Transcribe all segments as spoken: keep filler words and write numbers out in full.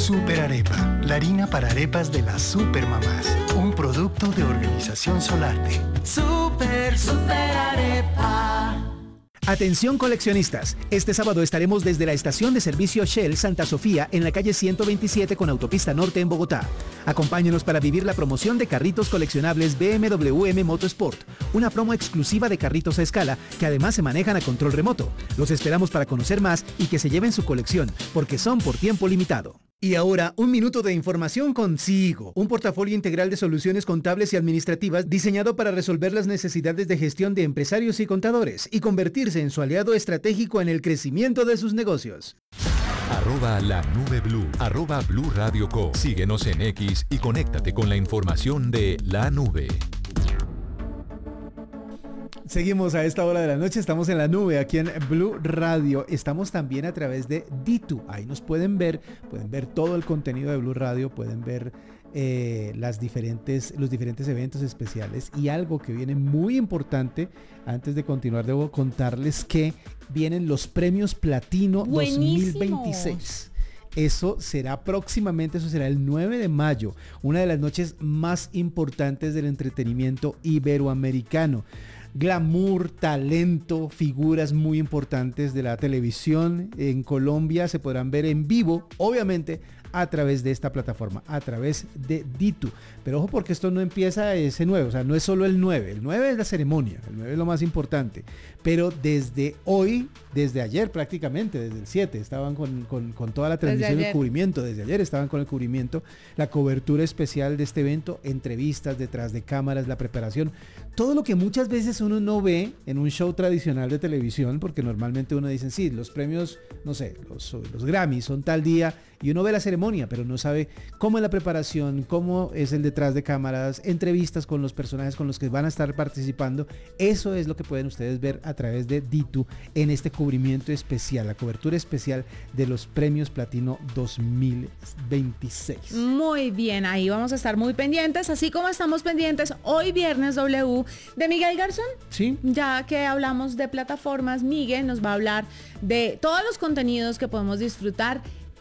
Super Arepa, la harina para arepas de las supermamás. Un producto de Organización Solarte. Super, super arepa. Atención coleccionistas, este sábado estaremos desde la estación de servicio Shell Santa Sofía en la calle ciento veintisiete con Autopista Norte en Bogotá. Acompáñenos para vivir la promoción de carritos coleccionables B M W M Motorsport, una promo exclusiva de carritos a escala que además se manejan a control remoto. Los esperamos para conocer más y que se lleven su colección, porque son por tiempo limitado. Y ahora, un minuto de información con Sigo, un portafolio integral de soluciones contables y administrativas diseñado para resolver las necesidades de gestión de empresarios y contadores y convertirse en su aliado estratégico en el crecimiento de sus negocios. Arroba la nube blue, arroba Blue Radio Co. Síguenos en X y conéctate con la información de la nube. Seguimos a esta hora de la noche, estamos en la nube aquí en Blue Radio, estamos también a través de Ditu, ahí nos pueden ver, pueden ver todo el contenido de Blue Radio, pueden ver eh, las diferentes, los diferentes eventos especiales y algo que viene muy importante, antes de continuar debo contarles que vienen los premios Platino dos mil veintiséis. Eso será próximamente, eso será el nueve de mayo, una de las noches más importantes del entretenimiento iberoamericano. Glamour, talento, figuras muy importantes de la televisión en Colombia se podrán ver en vivo, obviamente a través de esta plataforma, a través de Ditu. Pero ojo, porque esto no empieza ese nueve, o sea, no es solo el nueve, el nueve es la ceremonia, el nueve es lo más importante, pero desde hoy, desde ayer prácticamente, desde el siete, estaban con, con, con toda la transmisión del cubrimiento, desde ayer estaban con el cubrimiento, la cobertura especial de este evento, entrevistas detrás de cámaras, la preparación, todo lo que muchas veces uno no ve en un show tradicional de televisión, porque normalmente uno dice, sí, los premios, no sé, los, los Grammys son tal día, y uno ve la ceremonia, pero no sabe cómo es la preparación, cómo es el detrás de cámaras, entrevistas con los personajes con los que van a estar participando. Eso es lo que pueden ustedes ver a través de Ditu en este cubrimiento especial, la cobertura especial de los premios Platino dos mil veintiséis. Muy bien, ahí vamos a estar muy pendientes, así como estamos pendientes hoy viernes W de Miguel Garzón. Sí. Ya que hablamos de plataformas, Miguel nos va a hablar de todos los contenidos que podemos disfrutar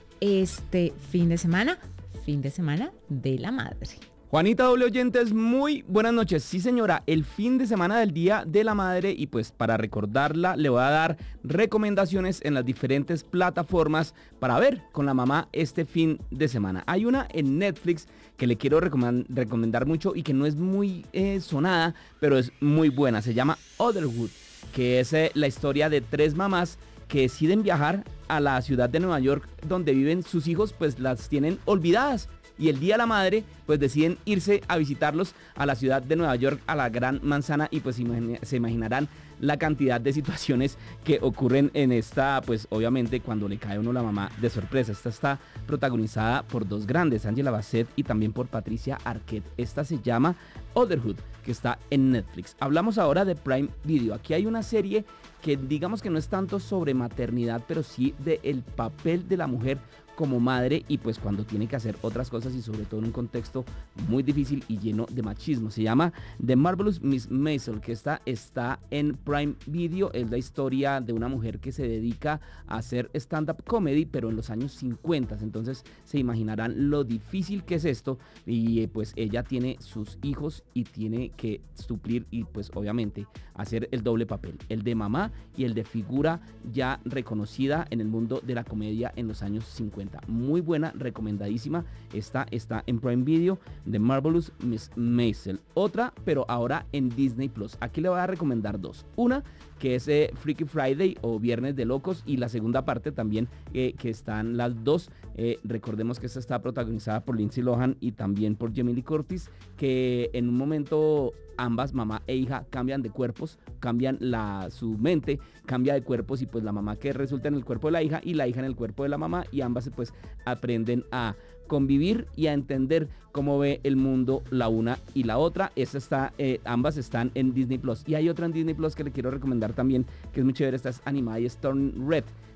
este fin de semana, fin de semana de la madre. Juanita doble oyentes, muy buenas noches. Sí señora, el fin de semana del Día de la Madre y pues para recordarla le voy a dar recomendaciones en las diferentes plataformas para ver con la mamá este fin de semana. Hay una en Netflix que le quiero recomend- recomendar mucho y que no es muy eh, sonada, pero es muy buena. Se llama Otherhood, que es eh, la historia de tres mamás que deciden viajar a la ciudad de Nueva York donde viven sus hijos, pues las tienen olvidadas. Y el Día de la Madre, pues deciden irse a visitarlos a la ciudad de Nueva York, a la Gran Manzana, y pues imagine, se imaginarán la cantidad de situaciones que ocurren en esta, pues obviamente cuando le cae a uno la mamá de sorpresa. Esta está protagonizada por dos grandes, Angela Bassett y también por Patricia Arquette. Esta se llama Otherhood, que está en Netflix. Hablamos ahora de Prime Video. Aquí hay una serie que digamos que no es tanto sobre maternidad, pero sí de el papel de la mujer como madre y pues cuando tiene que hacer otras cosas y sobre todo en un contexto muy difícil y lleno de machismo. Se llama The Marvelous Miss Maisel, que está, está en Prime Video. Es la historia de una mujer que se dedica a hacer stand-up comedy, pero en los años cincuenta. Entonces se imaginarán lo difícil que es esto y eh, pues ella tiene sus hijos y tiene que suplir y pues obviamente hacer el doble papel, el de mamá y el de figura ya reconocida en el mundo de la comedia en los años cincuenta. Muy buena, recomendadísima. Esta está en Prime Video, The Marvelous Miss Maisel. Otra, pero ahora en Disney Plus. Aquí le voy a recomendar dos. Una, que es eh, Freaky Friday o Viernes de Locos, y la segunda parte también, eh, que están las dos. Eh, recordemos que esta está protagonizada por Lindsay Lohan y también por Jamie Lee Curtis, que en un momento ambas, mamá e hija, cambian de cuerpos, cambian la, su mente, cambia de cuerpos y pues la mamá que resulta en el cuerpo de la hija y la hija en el cuerpo de la mamá y ambas pues aprenden a convivir y a entender cómo ve el mundo la una y la otra. Esta está, eh, ambas están en Disney Plus y hay otra en Disney Plus que le quiero recomendar también que es muy chévere. Esta es animada y es Turning Red,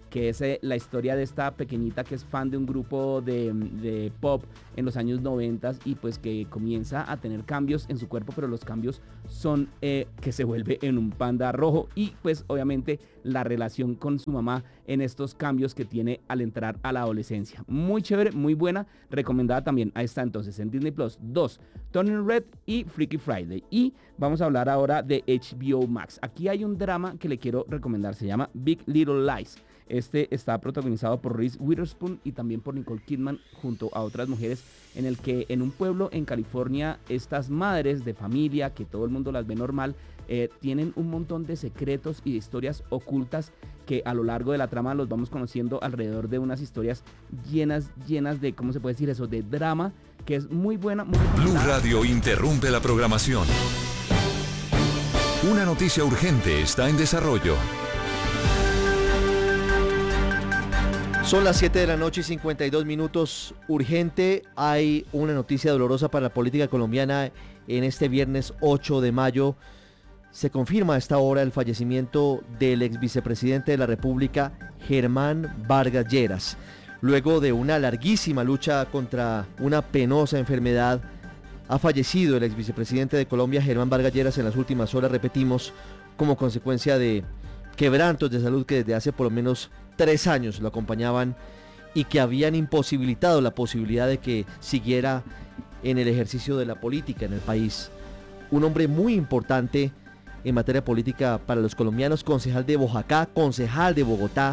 que es eh, la historia de esta pequeñita que es fan de un grupo de, de pop en los años noventa y pues que comienza a tener cambios en su cuerpo, pero los cambios son eh, que se vuelve en un panda rojo y pues obviamente la relación con su mamá en estos cambios que tiene al entrar a la adolescencia. Muy chévere, muy buena, recomendada también. Ahí está entonces en Disney Plus, dos, Turning Red y Freaky Friday. Y vamos a hablar ahora de H B O Max. Aquí hay un drama que le quiero recomendar, se llama Big Little Lies. Este está protagonizado por Reese Witherspoon y también por Nicole Kidman junto a otras mujeres, en el que en un pueblo en California estas madres de familia, que todo el mundo las ve normal, eh, tienen un montón de secretos y de historias ocultas que a lo largo de la trama los vamos conociendo alrededor de unas historias llenas, llenas de, ¿cómo se puede decir eso?, de drama, que es muy buena. Muy Blue Radio interrumpe la programación. Una noticia urgente está en desarrollo. Son las siete de la noche y cincuenta y dos minutos. Urgente, hay una noticia dolorosa para la política colombiana en este viernes ocho de mayo. Se confirma a esta hora el fallecimiento del ex vicepresidente de la República, Germán Vargas Lleras. Luego de una larguísima lucha contra una penosa enfermedad, ha fallecido el ex vicepresidente de Colombia, Germán Vargas Lleras, en las últimas horas, repetimos, como consecuencia de quebrantos de salud que desde hace por lo menos tres años lo acompañaban y que habían imposibilitado la posibilidad de que siguiera en el ejercicio de la política en el país. Un hombre muy importante en materia política para los colombianos, concejal de Boyacá, concejal de Bogotá,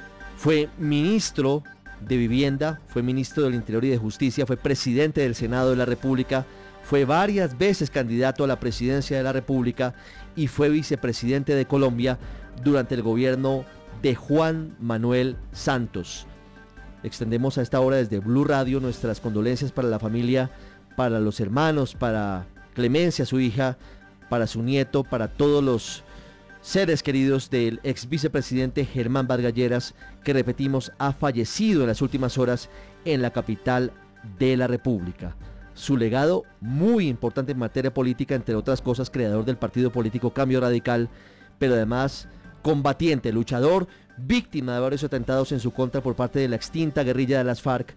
fue ministro de Vivienda, fue ministro del Interior y de Justicia, fue presidente del Senado de la República, fue varias veces candidato a la presidencia de la República y fue vicepresidente de Colombia durante el gobierno de Juan Manuel Santos. Extendemos a esta hora desde Blue Radio nuestras condolencias para la familia, para los hermanos, para Clemencia, su hija, para su nieto, para todos los seres queridos del ex vicepresidente Germán Vargas Lleras, que repetimos ha fallecido en las últimas horas en la capital de la República. Su legado muy importante en materia política, entre otras cosas, creador del partido político Cambio Radical, pero además combatiente, luchador, víctima de varios atentados en su contra por parte de la extinta guerrilla de las FARC,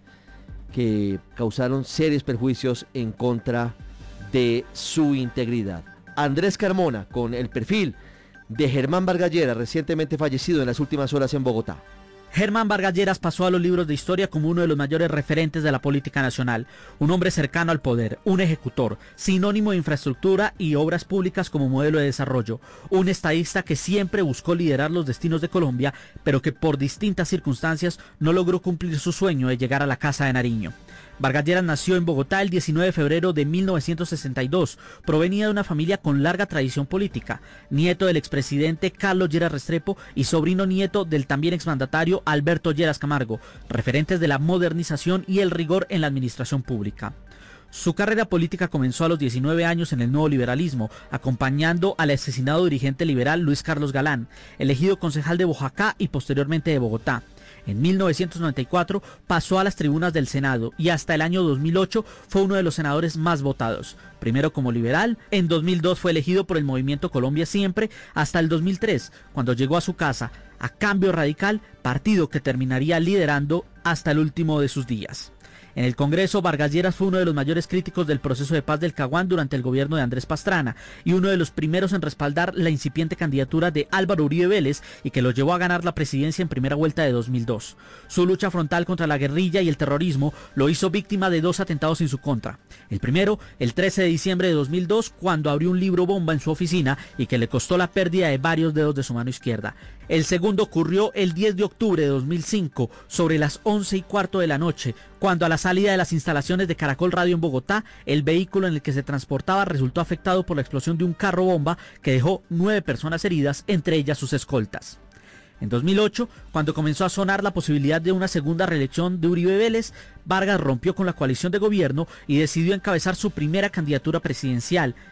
que causaron serios perjuicios en contra de su integridad. Andrés Carmona, con el perfil de Germán Vargas Lleras, recientemente fallecido en las últimas horas en Bogotá. Germán Vargas Lleras pasó a los libros de historia como uno de los mayores referentes de la política nacional, un hombre cercano al poder, un ejecutor, sinónimo de infraestructura y obras públicas como modelo de desarrollo, un estadista que siempre buscó liderar los destinos de Colombia, pero que por distintas circunstancias no logró cumplir su sueño de llegar a la Casa de Nariño. Vargas Lleras nació en Bogotá el diecinueve de febrero de mil novecientos sesenta y dos. Provenía de una familia con larga tradición política, nieto del expresidente Carlos Lleras Restrepo y sobrino nieto del también exmandatario Alberto Lleras Camargo, referentes de la modernización y el rigor en la administración pública. Su carrera política comenzó a los diecinueve años en el nuevo liberalismo, acompañando al asesinado dirigente liberal Luis Carlos Galán, elegido concejal de Boyacá y posteriormente de Bogotá. En mil novecientos noventa y cuatro pasó a las tribunas del Senado y hasta el año dos mil ocho fue uno de los senadores más votados. Primero como liberal, en dos mil dos fue elegido por el Movimiento Colombia Siempre hasta el dos mil tres, cuando llegó a su casa, a Cambio Radical, partido que terminaría liderando hasta el último de sus días. En el Congreso, Vargas Lleras fue uno de los mayores críticos del proceso de paz del Caguán durante el gobierno de Andrés Pastrana y uno de los primeros en respaldar la incipiente candidatura de Álvaro Uribe Vélez y que lo llevó a ganar la presidencia en primera vuelta de dos mil dos. Su lucha frontal contra la guerrilla y el terrorismo lo hizo víctima de dos atentados en su contra. El primero, el trece de diciembre de dos mil dos, cuando abrió un libro bomba en su oficina y que le costó la pérdida de varios dedos de su mano izquierda. El segundo ocurrió el diez de octubre de dos mil cinco, sobre las once y cuarto de la noche, cuando a la salida de las instalaciones de Caracol Radio en Bogotá, el vehículo en el que se transportaba resultó afectado por la explosión de un carro bomba que dejó nueve personas heridas, entre ellas sus escoltas. En dos mil ocho, cuando comenzó a sonar la posibilidad de una segunda reelección de Uribe Vélez, Vargas rompió con la coalición de gobierno y decidió encabezar su primera candidatura presidencial,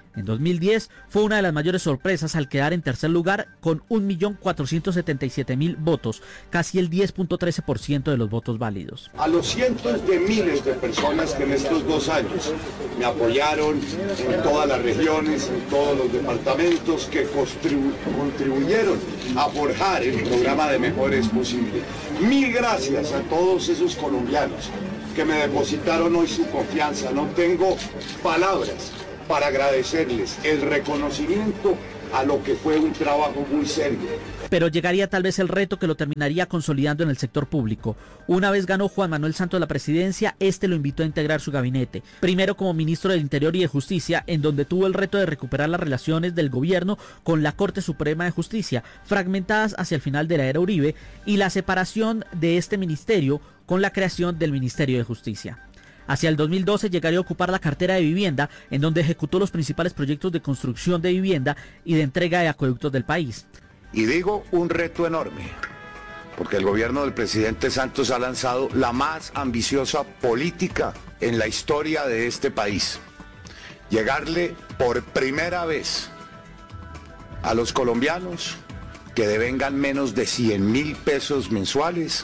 En dos mil diez fue una de las mayores sorpresas al quedar en tercer lugar con un millón cuatrocientos setenta y siete mil votos, casi el diez punto trece por ciento de los votos válidos. A los cientos de miles de personas que en estos dos años me apoyaron en todas las regiones, en todos los departamentos, que contribu- contribuyeron a forjar el programa de Mejores Posible. Mil gracias a todos esos colombianos que me depositaron hoy su confianza. No tengo palabras para agradecerles el reconocimiento a lo que fue un trabajo muy serio. Pero llegaría tal vez el reto que lo terminaría consolidando en el sector público. Una vez ganó Juan Manuel Santos la presidencia, este lo invitó a integrar su gabinete. Primero como ministro del Interior y de Justicia, en donde tuvo el reto de recuperar las relaciones del gobierno con la Corte Suprema de Justicia, fragmentadas hacia el final de la era Uribe, y la separación de este ministerio con la creación del Ministerio de Justicia. Hacia el dos mil doce llegaría a ocupar la cartera de vivienda, en donde ejecutó los principales proyectos de construcción de vivienda y de entrega de acueductos del país. Y digo un reto enorme, porque el gobierno del presidente Santos ha lanzado la más ambiciosa política en la historia de este país. Llegarle por primera vez a los colombianos que devengan menos de cien mil pesos mensuales,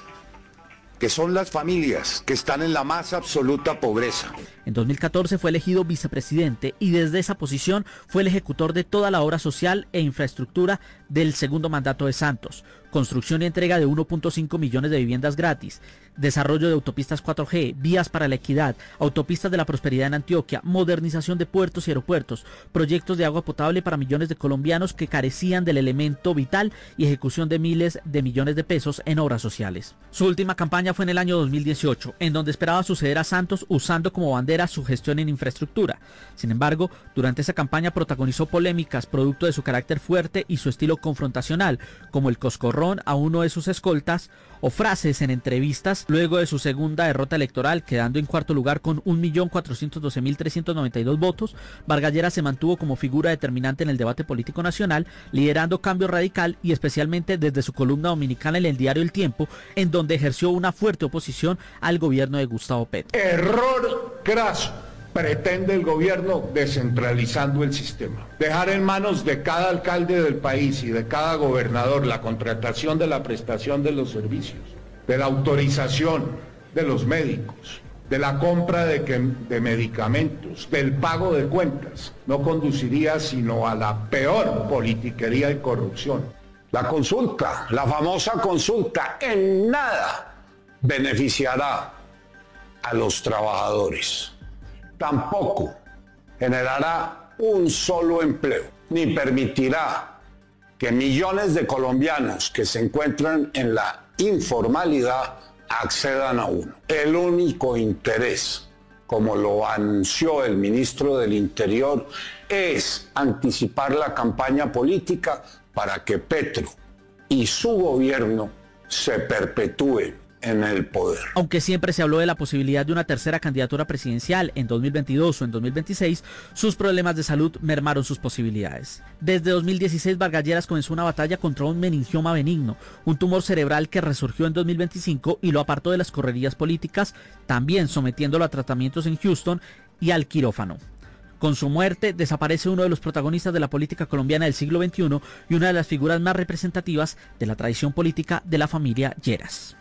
que son las familias que están en la más absoluta pobreza. En dos mil catorce fue elegido vicepresidente y desde esa posición fue el ejecutor de toda la obra social e infraestructura del segundo mandato de Santos. Construcción y entrega de uno punto cinco millones de viviendas gratis, desarrollo de autopistas cuatro G, vías para la equidad, autopistas de la prosperidad en Antioquia, modernización de puertos y aeropuertos, proyectos de agua potable para millones de colombianos que carecían del elemento vital y ejecución de miles de millones de pesos en obras sociales. Su última campaña fue en el año dos mil dieciocho, en donde esperaba suceder a Santos usando como bandera su gestión en infraestructura. Sin embargo, durante esa campaña protagonizó polémicas producto de su carácter fuerte y su estilo confrontacional, como el coscorrón a uno de sus escoltas o frases en entrevistas luego de su segunda derrota electoral, quedando en cuarto lugar con un millón cuatrocientos doce mil trescientos noventa y dos votos. Vargas Lleras se mantuvo como figura determinante en el debate político nacional, liderando Cambio Radical y especialmente desde su columna dominical en el diario El Tiempo, en donde ejerció una fuerte oposición al gobierno de Gustavo Petro. Error craso. Pretende el gobierno descentralizando el sistema. Dejar en manos de cada alcalde del país y de cada gobernador la contratación de la prestación de los servicios, de la autorización de los médicos, de la compra de, que, de medicamentos, del pago de cuentas, no conduciría sino a la peor politiquería y corrupción. La consulta, la famosa consulta, en nada beneficiará a los trabajadores. Tampoco generará un solo empleo, ni permitirá que millones de colombianos que se encuentran en la informalidad accedan a uno. El único interés, como lo anunció el ministro del Interior, es anticipar la campaña política para que Petro y su gobierno se perpetúen en el poder. Aunque siempre se habló de la posibilidad de una tercera candidatura presidencial en dos mil veintidós o en dos mil veintiséis, sus problemas de salud mermaron sus posibilidades. Desde dos mil dieciséis, Vargas Lleras comenzó una batalla contra un meningioma benigno, un tumor cerebral que resurgió en dos mil veinticinco y lo apartó de las correrías políticas, también sometiéndolo a tratamientos en Houston y al quirófano. Con su muerte desaparece uno de los protagonistas de la política colombiana del siglo veintiuno y una de las figuras más representativas de la tradición política de la familia Lleras.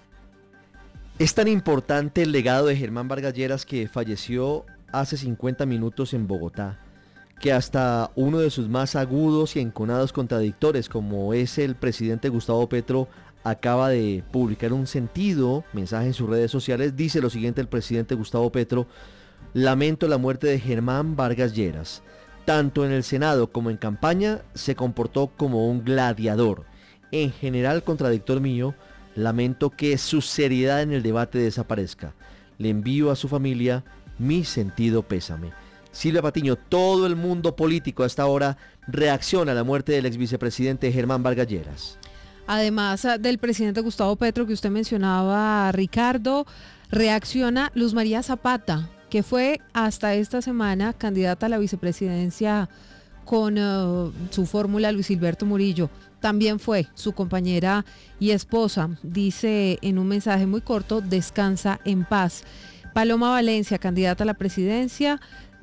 Es tan importante el legado de Germán Vargas Lleras, que falleció hace cincuenta minutos en Bogotá, que hasta uno de sus más agudos y enconados contradictores, como es el presidente Gustavo Petro, acaba de publicar un sentido mensaje en sus redes sociales. Dice lo siguiente el presidente Gustavo Petro: lamento la muerte de Germán Vargas Lleras. Tanto en el Senado como en campaña se comportó como un gladiador. En general contradictor mío, lamento que su seriedad en el debate desaparezca. Le envío a su familia mi sentido pésame. Silvia Patiño, todo el mundo político a esta hora reacciona a la muerte del ex vicepresidente Germán Vargas Lleras. Además del presidente Gustavo Petro que usted mencionaba, Ricardo, reacciona Luz María Zapata, que fue hasta esta semana candidata a la vicepresidencia con uh, su fórmula Luis Gilberto Murillo. También fue su compañera y esposa. Dice en un mensaje muy corto: descansa en paz. Paloma Valencia, candidata a la presidencia,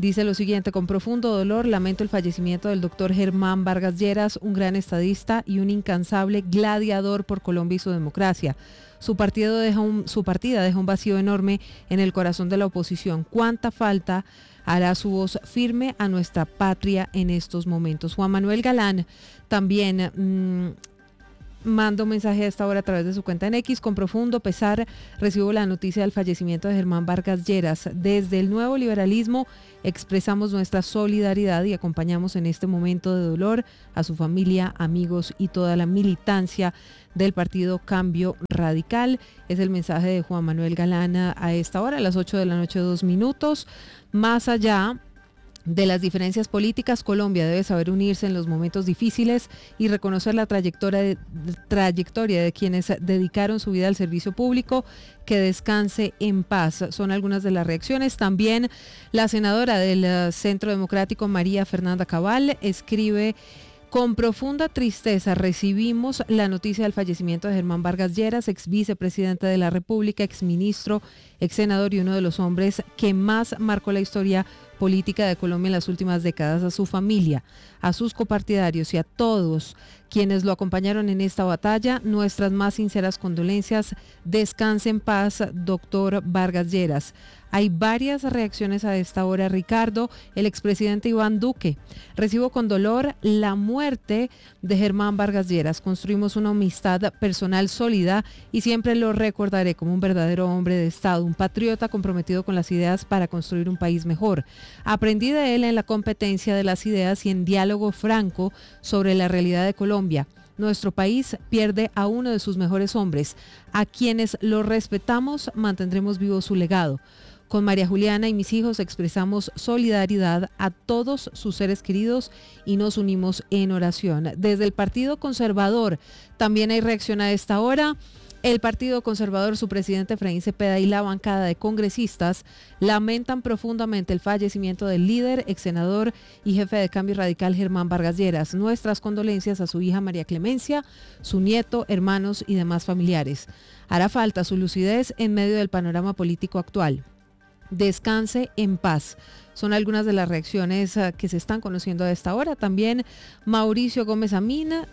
Dice lo siguiente: con profundo dolor lamento el fallecimiento del doctor Germán Vargas Lleras, un gran estadista y un incansable gladiador por Colombia y su democracia. Su, partido deja un, su partida deja un vacío enorme en el corazón de la oposición. ¿Cuánta falta hará su voz firme a nuestra patria en estos momentos? Juan Manuel Galán también mmm, manda un mensaje a esta hora a través de su cuenta en X. Con profundo pesar recibo la noticia del fallecimiento de Germán Vargas Lleras. Desde el nuevo liberalismo expresamos nuestra solidaridad y acompañamos en este momento de dolor a su familia, amigos y toda la militancia del partido Cambio Radical. Es el mensaje de Juan Manuel Galán a esta hora, a las ocho de la noche, dos minutos. Más allá de las diferencias políticas, Colombia debe saber unirse en los momentos difíciles y reconocer la trayectoria de, trayectoria de quienes dedicaron su vida al servicio público. Que descanse en paz. Son algunas de las reacciones. También la senadora del Centro Democrático, María Fernanda Cabal, escribe: con profunda tristeza recibimos la noticia del fallecimiento de Germán Vargas Lleras, ex vicepresidente de la República, ex ministro, ex senador y uno de los hombres que más marcó la historia política de Colombia en las últimas décadas. A su familia, a sus copartidarios y a todos quienes lo acompañaron en esta batalla, nuestras más sinceras condolencias. Descanse en paz, doctor Vargas Lleras. Hay varias reacciones a esta hora, Ricardo. El expresidente Iván Duque: recibo con dolor la muerte de Germán Vargas Lleras. Construimos una amistad personal sólida y siempre lo recordaré como un verdadero hombre de Estado, un patriota comprometido con las ideas para construir un país mejor. Aprendí de él en la competencia de las ideas y en diálogo franco sobre la realidad de Colombia. Nuestro país pierde a uno de sus mejores hombres. A quienes lo respetamos mantendremos vivo su legado. Con María Juliana y mis hijos expresamos solidaridad a todos sus seres queridos y nos unimos en oración. Desde el Partido Conservador también hay reacción a esta hora. El Partido Conservador, su presidente Efraín Cepeda y la bancada de congresistas lamentan profundamente el fallecimiento del líder, ex senador y jefe de Cambio Radical Germán Vargas Lleras. Nuestras condolencias a su hija María Clemencia, su nieto, hermanos y demás familiares. Hará falta su lucidez en medio del panorama político actual. Descanse en paz. Son algunas de las reacciones uh, que se están conociendo a esta hora. También Mauricio Gómez Amina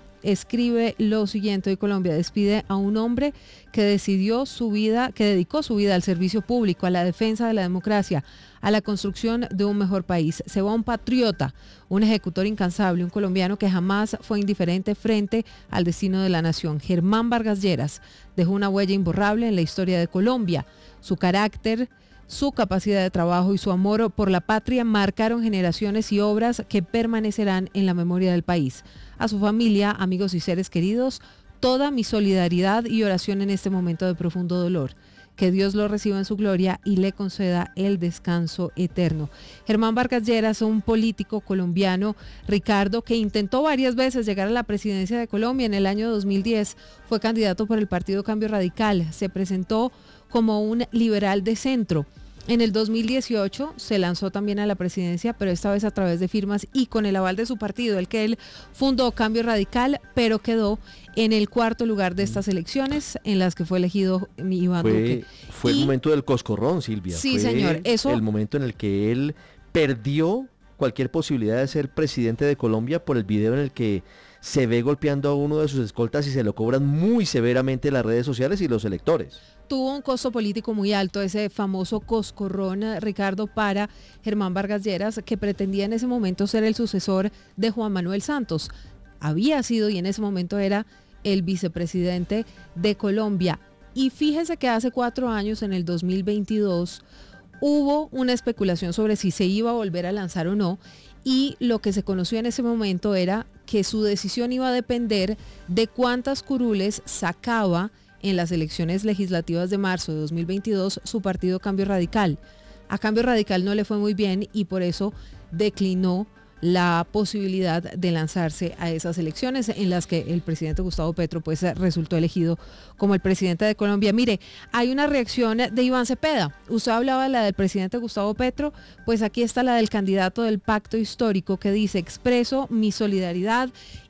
escribe lo siguiente: hoy Colombia despide a un hombre que decidió su vida, que dedicó su vida al servicio público, a la defensa de la democracia, a la construcción de un mejor país. Se va un patriota, un ejecutor incansable, un colombiano que jamás fue indiferente frente al destino de la nación. Germán Vargas Lleras dejó una huella imborrable en la historia de Colombia. Su carácter, su capacidad de trabajo y su amor por la patria marcaron generaciones y obras que permanecerán en la memoria del país. A su familia, amigos y seres queridos, toda mi solidaridad y oración en este momento de profundo dolor. Que Dios lo reciba en su gloria y le conceda el descanso eterno. Germán Vargas Lleras, un político colombiano, Ricardo, que intentó varias veces llegar a la presidencia de Colombia. En el año dos mil diez fue candidato por el partido Cambio Radical. Se presentó como un liberal de centro. En el dos mil dieciocho se lanzó también a la presidencia, pero esta vez a través de firmas y con el aval de su partido, el que él fundó, Cambio Radical, pero quedó en el cuarto lugar de estas elecciones en las que fue elegido Iván fue, Duque. Fue y, el momento del coscorrón, Silvia. Sí, fue señor. Eso, el momento en el que él perdió cualquier posibilidad de ser presidente de Colombia por el video en el que se ve golpeando a uno de sus escoltas y se lo cobran muy severamente las redes sociales y los electores. Tuvo un costo político muy alto ese famoso coscorrón, Ricardo, para Germán Vargas Lleras, que pretendía en ese momento ser el sucesor de Juan Manuel Santos. Había sido y en ese momento era el vicepresidente de Colombia. Y fíjese que hace cuatro años, en el dos mil veintidós, hubo una especulación sobre si se iba a volver a lanzar o no. Y lo que se conoció en ese momento era que su decisión iba a depender de cuántas curules sacaba en las elecciones legislativas de marzo de dos mil veintidós su partido Cambio Radical. A Cambio Radical no le fue muy bien y por eso declinó la posibilidad de lanzarse a esas elecciones en las que el presidente Gustavo Petro pues resultó elegido como el presidente de Colombia. Mire, hay una reacción de Iván Cepeda. Usted hablaba de la del presidente Gustavo Petro, pues aquí está la del candidato del Pacto Histórico que dice: expreso mi solidaridad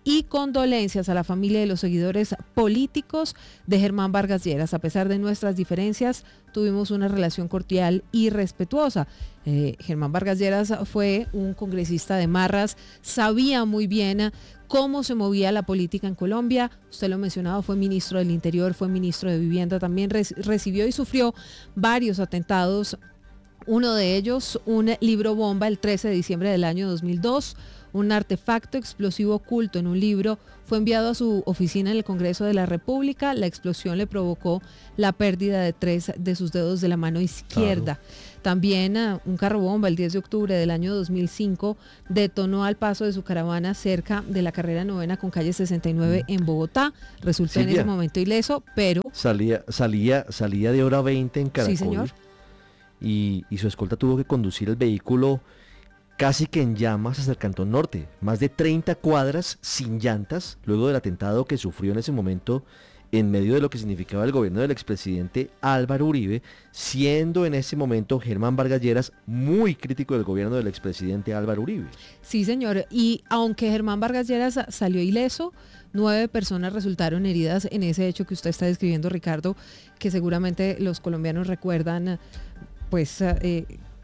y condolencias a la familia de los seguidores políticos de Germán Vargas Lleras. A pesar de nuestras diferencias, tuvimos una relación cordial y respetuosa. Eh, Germán Vargas Lleras fue un congresista de Marras, sabía muy bien cómo se movía la política en Colombia. Usted lo ha mencionado, fue ministro del Interior, fue ministro de Vivienda, también re- recibió y sufrió varios atentados. Uno de ellos, un libro bomba el trece de diciembre del año dos mil dos, un artefacto explosivo oculto en un libro, fue enviado a su oficina en el Congreso de la República. La explosión le provocó la pérdida de tres de sus dedos de la mano izquierda. Claro. También uh, un carro bomba el diez de octubre del año dos mil cinco detonó al paso de su caravana cerca de la carrera novena con calle sesenta y nueve en Bogotá. Resultó Silvia, en ese momento ileso, pero... Salía, salía, salía de hora veinte en Caracol. Sí, señor. Y, y su escolta tuvo que conducir el vehículo casi que en llamas hasta el Cantón Norte, más de treinta cuadras sin llantas, luego del atentado que sufrió en ese momento en medio de lo que significaba el gobierno del expresidente Álvaro Uribe, siendo en ese momento Germán Vargas Lleras muy crítico del gobierno del expresidente Álvaro Uribe. Sí, señor, y aunque Germán Vargas Lleras salió ileso, nueve personas resultaron heridas en ese hecho que usted está describiendo, Ricardo, que seguramente los colombianos recuerdan, pues... Eh,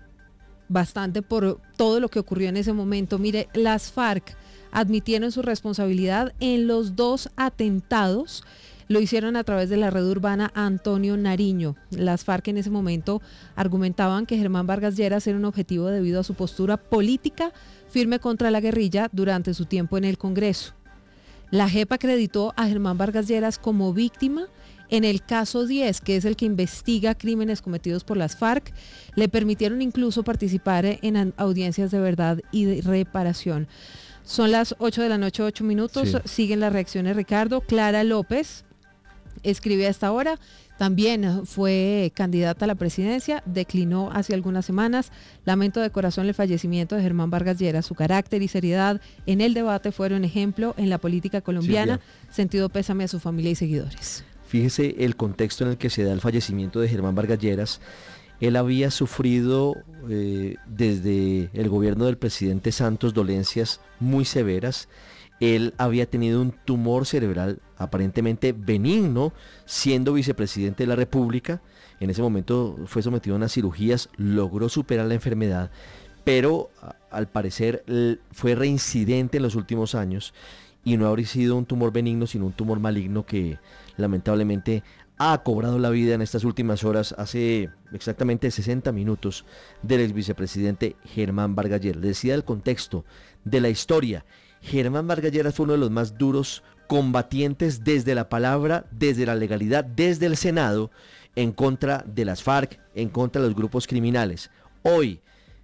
bastante por todo lo que ocurrió en ese momento. Mire, las FARC admitieron su responsabilidad en los dos atentados. Lo hicieron a través de la red urbana Antonio Nariño. Las FARC en ese momento argumentaban que Germán Vargas Lleras era un objetivo debido a su postura política firme contra la guerrilla durante su tiempo en el Congreso. La JEP acreditó a Germán Vargas Lleras como víctima en el caso diez, que es el que investiga crímenes cometidos por las FARC. Le permitieron incluso participar en audiencias de verdad y de reparación. Son las ocho de la noche, ocho minutos. Sí. Siguen las reacciones, Ricardo. Clara López escribe a esta hora. También fue candidata a la presidencia, declinó hace algunas semanas. Lamento de corazón el fallecimiento de Germán Vargas Lleras. Su carácter y seriedad en el debate fueron ejemplo en la política colombiana. Sí, sentido pésame a su familia y seguidores. Fíjese el contexto en el que se da el fallecimiento de Germán Vargas Lleras. Él había sufrido eh, desde el gobierno del presidente Santos dolencias muy severas. Él había tenido un tumor cerebral aparentemente benigno, siendo vicepresidente de la República. En ese momento fue sometido a unas cirugías, logró superar la enfermedad, pero al parecer fue reincidente en los últimos años y no habría sido un tumor benigno, sino un tumor maligno que lamentablemente ha cobrado la vida en estas últimas horas, hace exactamente sesenta minutos, del ex vicepresidente Germán Vargas Lleras. Decía el contexto de la historia. Germán Vargas Lleras fue uno de los más duros combatientes desde la palabra, desde la legalidad, desde el Senado, en contra de las FARC, en contra de los grupos criminales. Hoy,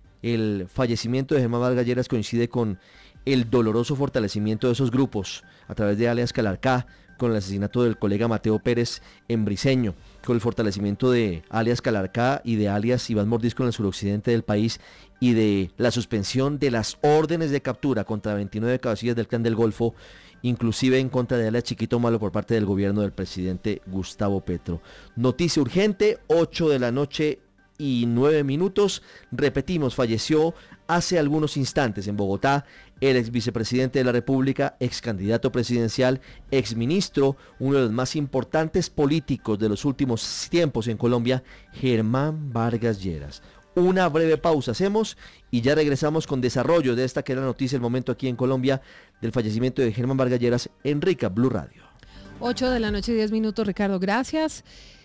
el fallecimiento de Germán Vargas Lleras coincide con el doloroso fortalecimiento de esos grupos a través de alias Calarcá, con el asesinato del colega Mateo Pérez en Briceño, con el fortalecimiento de alias Calarcá y de alias Iván Mordisco en el suroccidente del país, y de la suspensión de las órdenes de captura contra veintinueve cabecillas del Clan del Golfo, inclusive en contra de alias Chiquito Malo por parte del gobierno del presidente Gustavo Petro. Noticia urgente, ocho de la noche y nueve minutos. Repetimos, falleció hace algunos instantes en Bogotá el ex vicepresidente de la República, ex candidato presidencial, ex ministro, uno de los más importantes políticos de los últimos tiempos en Colombia, Germán Vargas Lleras. Una breve pausa hacemos y ya regresamos con desarrollo de esta que era la noticia del momento aquí en Colombia, del fallecimiento de Germán Vargas Lleras en Rica Blue Radio. ocho de la noche y diez minutos, Ricardo, gracias.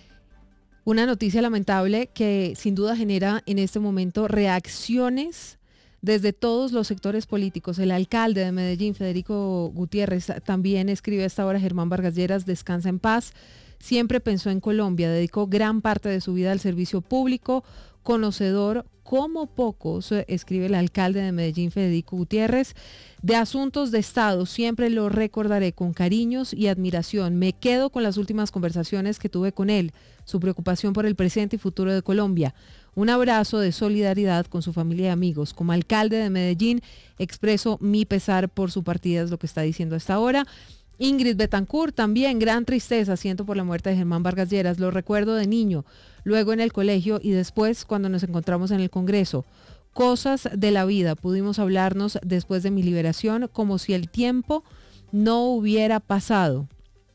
Una noticia lamentable que sin duda genera en este momento reacciones desde todos los sectores políticos. El alcalde de Medellín, Federico Gutiérrez, también escribe a esta hora: Germán Vargas Lleras, descansa en paz. Siempre pensó en Colombia, dedicó gran parte de su vida al servicio público, conocedor como pocos, escribe el alcalde de Medellín, Federico Gutiérrez, de asuntos de Estado. Siempre lo recordaré con cariños y admiración. Me quedo con las últimas conversaciones que tuve con él, su preocupación por el presente y futuro de Colombia. Un abrazo de solidaridad con su familia y amigos. Como alcalde de Medellín, expreso mi pesar por su partida, es lo que está diciendo hasta ahora. Ingrid Betancourt, también gran tristeza siento por la muerte de Germán Vargas Lleras. Lo recuerdo de niño, luego en el colegio y después cuando nos encontramos en el Congreso. Cosas de la vida, pudimos hablarnos después de mi liberación, como si el tiempo no hubiera pasado.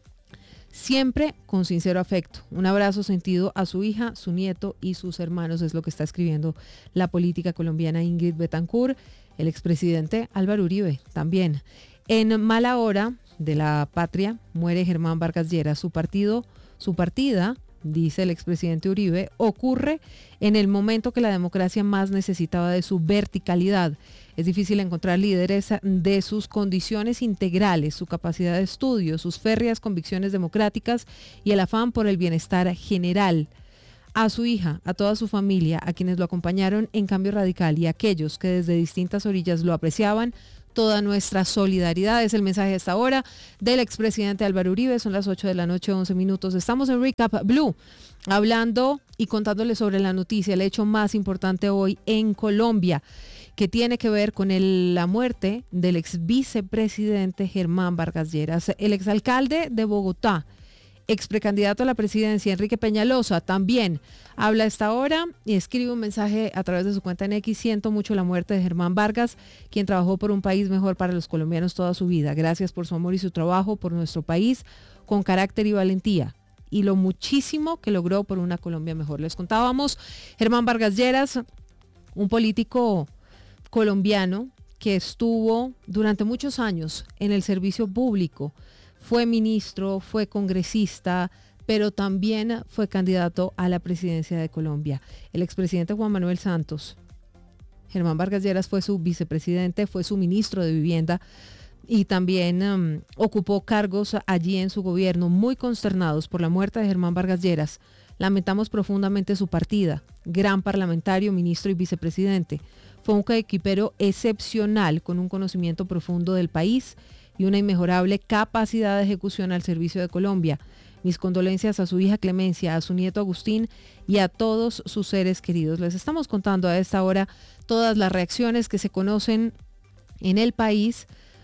Siempre con sincero afecto. Un abrazo sentido a su hija, su nieto y sus hermanos, es lo que está escribiendo la política colombiana Ingrid Betancourt. El expresidente Álvaro Uribe también. En mala hora de la patria muere Germán Vargas Lleras. Su partido, su partida, dice el expresidente Uribe, ocurre en el momento que la democracia más necesitaba de su verticalidad. Es difícil encontrar líderes de sus condiciones integrales, su capacidad de estudio, sus férreas convicciones democráticas y el afán por el bienestar general. A su hija, a toda su familia, a quienes lo acompañaron en Cambio Radical y a aquellos que desde distintas orillas lo apreciaban, toda nuestra solidaridad. Es el mensaje a esta hora del expresidente Álvaro Uribe. Son las ocho de la noche, once minutos. Estamos en Recap Blue, hablando y contándoles sobre la noticia, el hecho más importante hoy en Colombia, que tiene que ver con el, la muerte del ex vicepresidente Germán Vargas Lleras. El exalcalde de Bogotá, ex precandidato a la presidencia, Enrique Peñalosa, también habla a esta hora y escribe un mensaje a través de su cuenta en X. Siento mucho la muerte de Germán Vargas, quien trabajó por un país mejor para los colombianos toda su vida. Gracias por su amor y su trabajo por nuestro país, con carácter y valentía, y lo muchísimo que logró por una Colombia mejor. Les contábamos, Germán Vargas Lleras, un político colombiano que estuvo durante muchos años en el servicio público. Fue ministro, fue congresista, pero también fue candidato a la presidencia de Colombia. El expresidente Juan Manuel Santos, Germán Vargas Lleras fue su vicepresidente, fue su ministro de Vivienda y también um, ocupó cargos allí en su gobierno. Muy consternados por la muerte de Germán Vargas Lleras, lamentamos profundamente su partida. Gran parlamentario, ministro y vicepresidente. Fue un coequipero excepcional con un conocimiento profundo del país y una inmejorable capacidad de ejecución al servicio de Colombia. Mis condolencias a su hija Clemencia, a su nieto Agustín y a todos sus seres queridos. Les estamos contando a esta hora todas las reacciones que se conocen en el país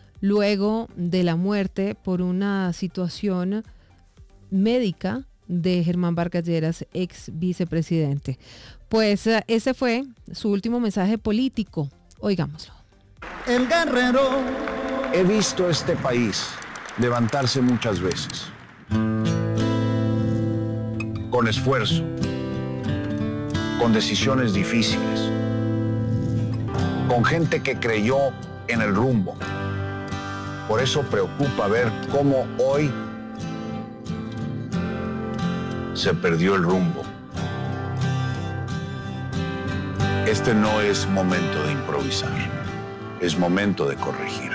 luego de la muerte por una situación médica de Germán Vargas Lleras, ex vicepresidente. Pues ese fue su último mensaje político. Oigámoslo. El guerrero. He visto este país levantarse muchas veces. Con esfuerzo. Con decisiones difíciles. Con gente que creyó en el rumbo. Por eso preocupa ver cómo hoy se perdió el rumbo. Este no es momento de improvisar, es momento de corregir.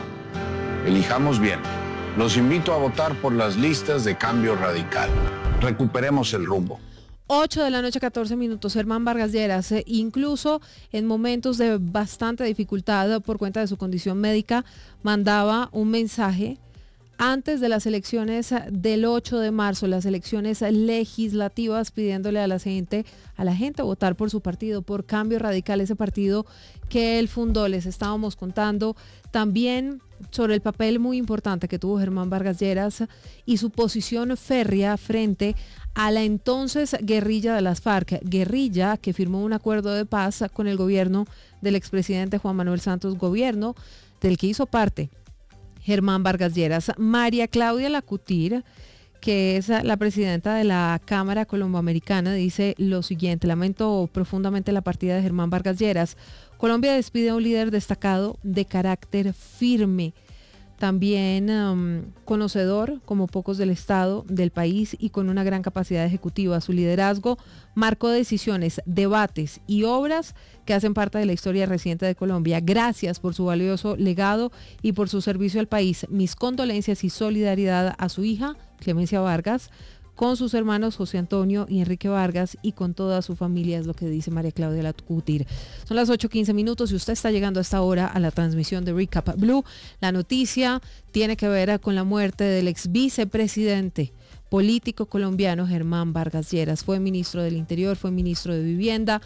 Elijamos bien. Los invito a votar por las listas de Cambio Radical. Recuperemos el rumbo. ocho de la noche, catorce minutos. Germán Vargas Lleras, eh, incluso en momentos de bastante dificultad por cuenta de su condición médica, mandaba un mensaje antes de las elecciones del ocho de marzo, las elecciones legislativas, pidiéndole a la gente, a la gente votar por su partido, por Cambio Radical, ese partido que él fundó. Les estábamos contando también sobre el papel muy importante que tuvo Germán Vargas Lleras y su posición férrea frente a la entonces guerrilla de las FARC, guerrilla que firmó un acuerdo de paz con el gobierno del expresidente Juan Manuel Santos, gobierno del que hizo parte Germán Vargas Lleras. María Claudia Lacutir, que es la presidenta de la Cámara Colomboamericana, dice lo siguiente: lamento profundamente la partida de Germán Vargas Lleras. Colombia despide a un líder destacado de carácter firme, también um, conocedor como pocos del Estado, del país y con una gran capacidad ejecutiva. Su liderazgo marcó decisiones, debates y obras que hacen parte de la historia reciente de Colombia. Gracias por su valioso legado y por su servicio al país. Mis condolencias y solidaridad a su hija, Clemencia Vargas, con sus hermanos José Antonio y Enrique Vargas y con toda su familia, es lo que dice María Claudia Lacutir. Son las ocho quince minutos y usted está llegando a esta hora a la transmisión de Recap Blue. La noticia tiene que ver con la muerte del ex vicepresidente político colombiano Germán Vargas Lleras. Fue ministro del Interior, fue ministro de Vivienda,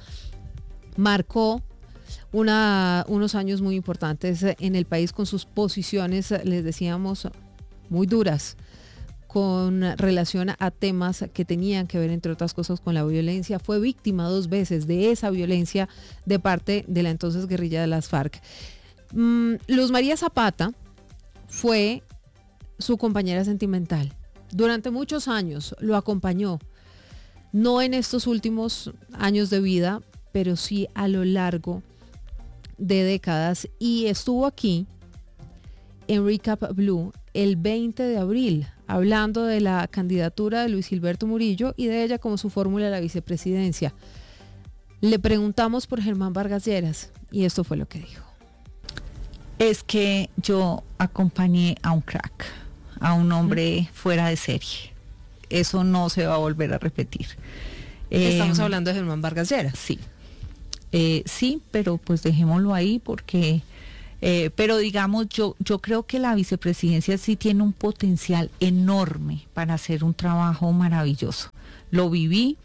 marcó una, unos años muy importantes en el país con sus posiciones, les decíamos, muy duras con relación a temas que tenían que ver, entre otras cosas, con la violencia. Fue víctima dos veces de esa violencia de parte de la entonces guerrilla de las FARC. Mm, Luz María Zapata fue su compañera sentimental. Durante muchos años lo acompañó, no en estos últimos años de vida, pero sí a lo largo de décadas, y estuvo aquí en Recap Blue el veinte de abril, hablando de la candidatura de Luis Gilberto Murillo y de ella como su fórmula a la vicepresidencia. Le preguntamos por Germán Vargas Lleras y esto fue lo que dijo. Es que yo acompañé a un crack, a un hombre ¿Mm? fuera de serie. Eso no se va a volver a repetir. Estamos eh, hablando de Germán Vargas Lleras. Sí, eh, sí, pero pues dejémoslo ahí porque... Eh, pero digamos, yo, yo creo que la vicepresidencia sí tiene un potencial enorme para hacer un trabajo maravilloso. Lo viví,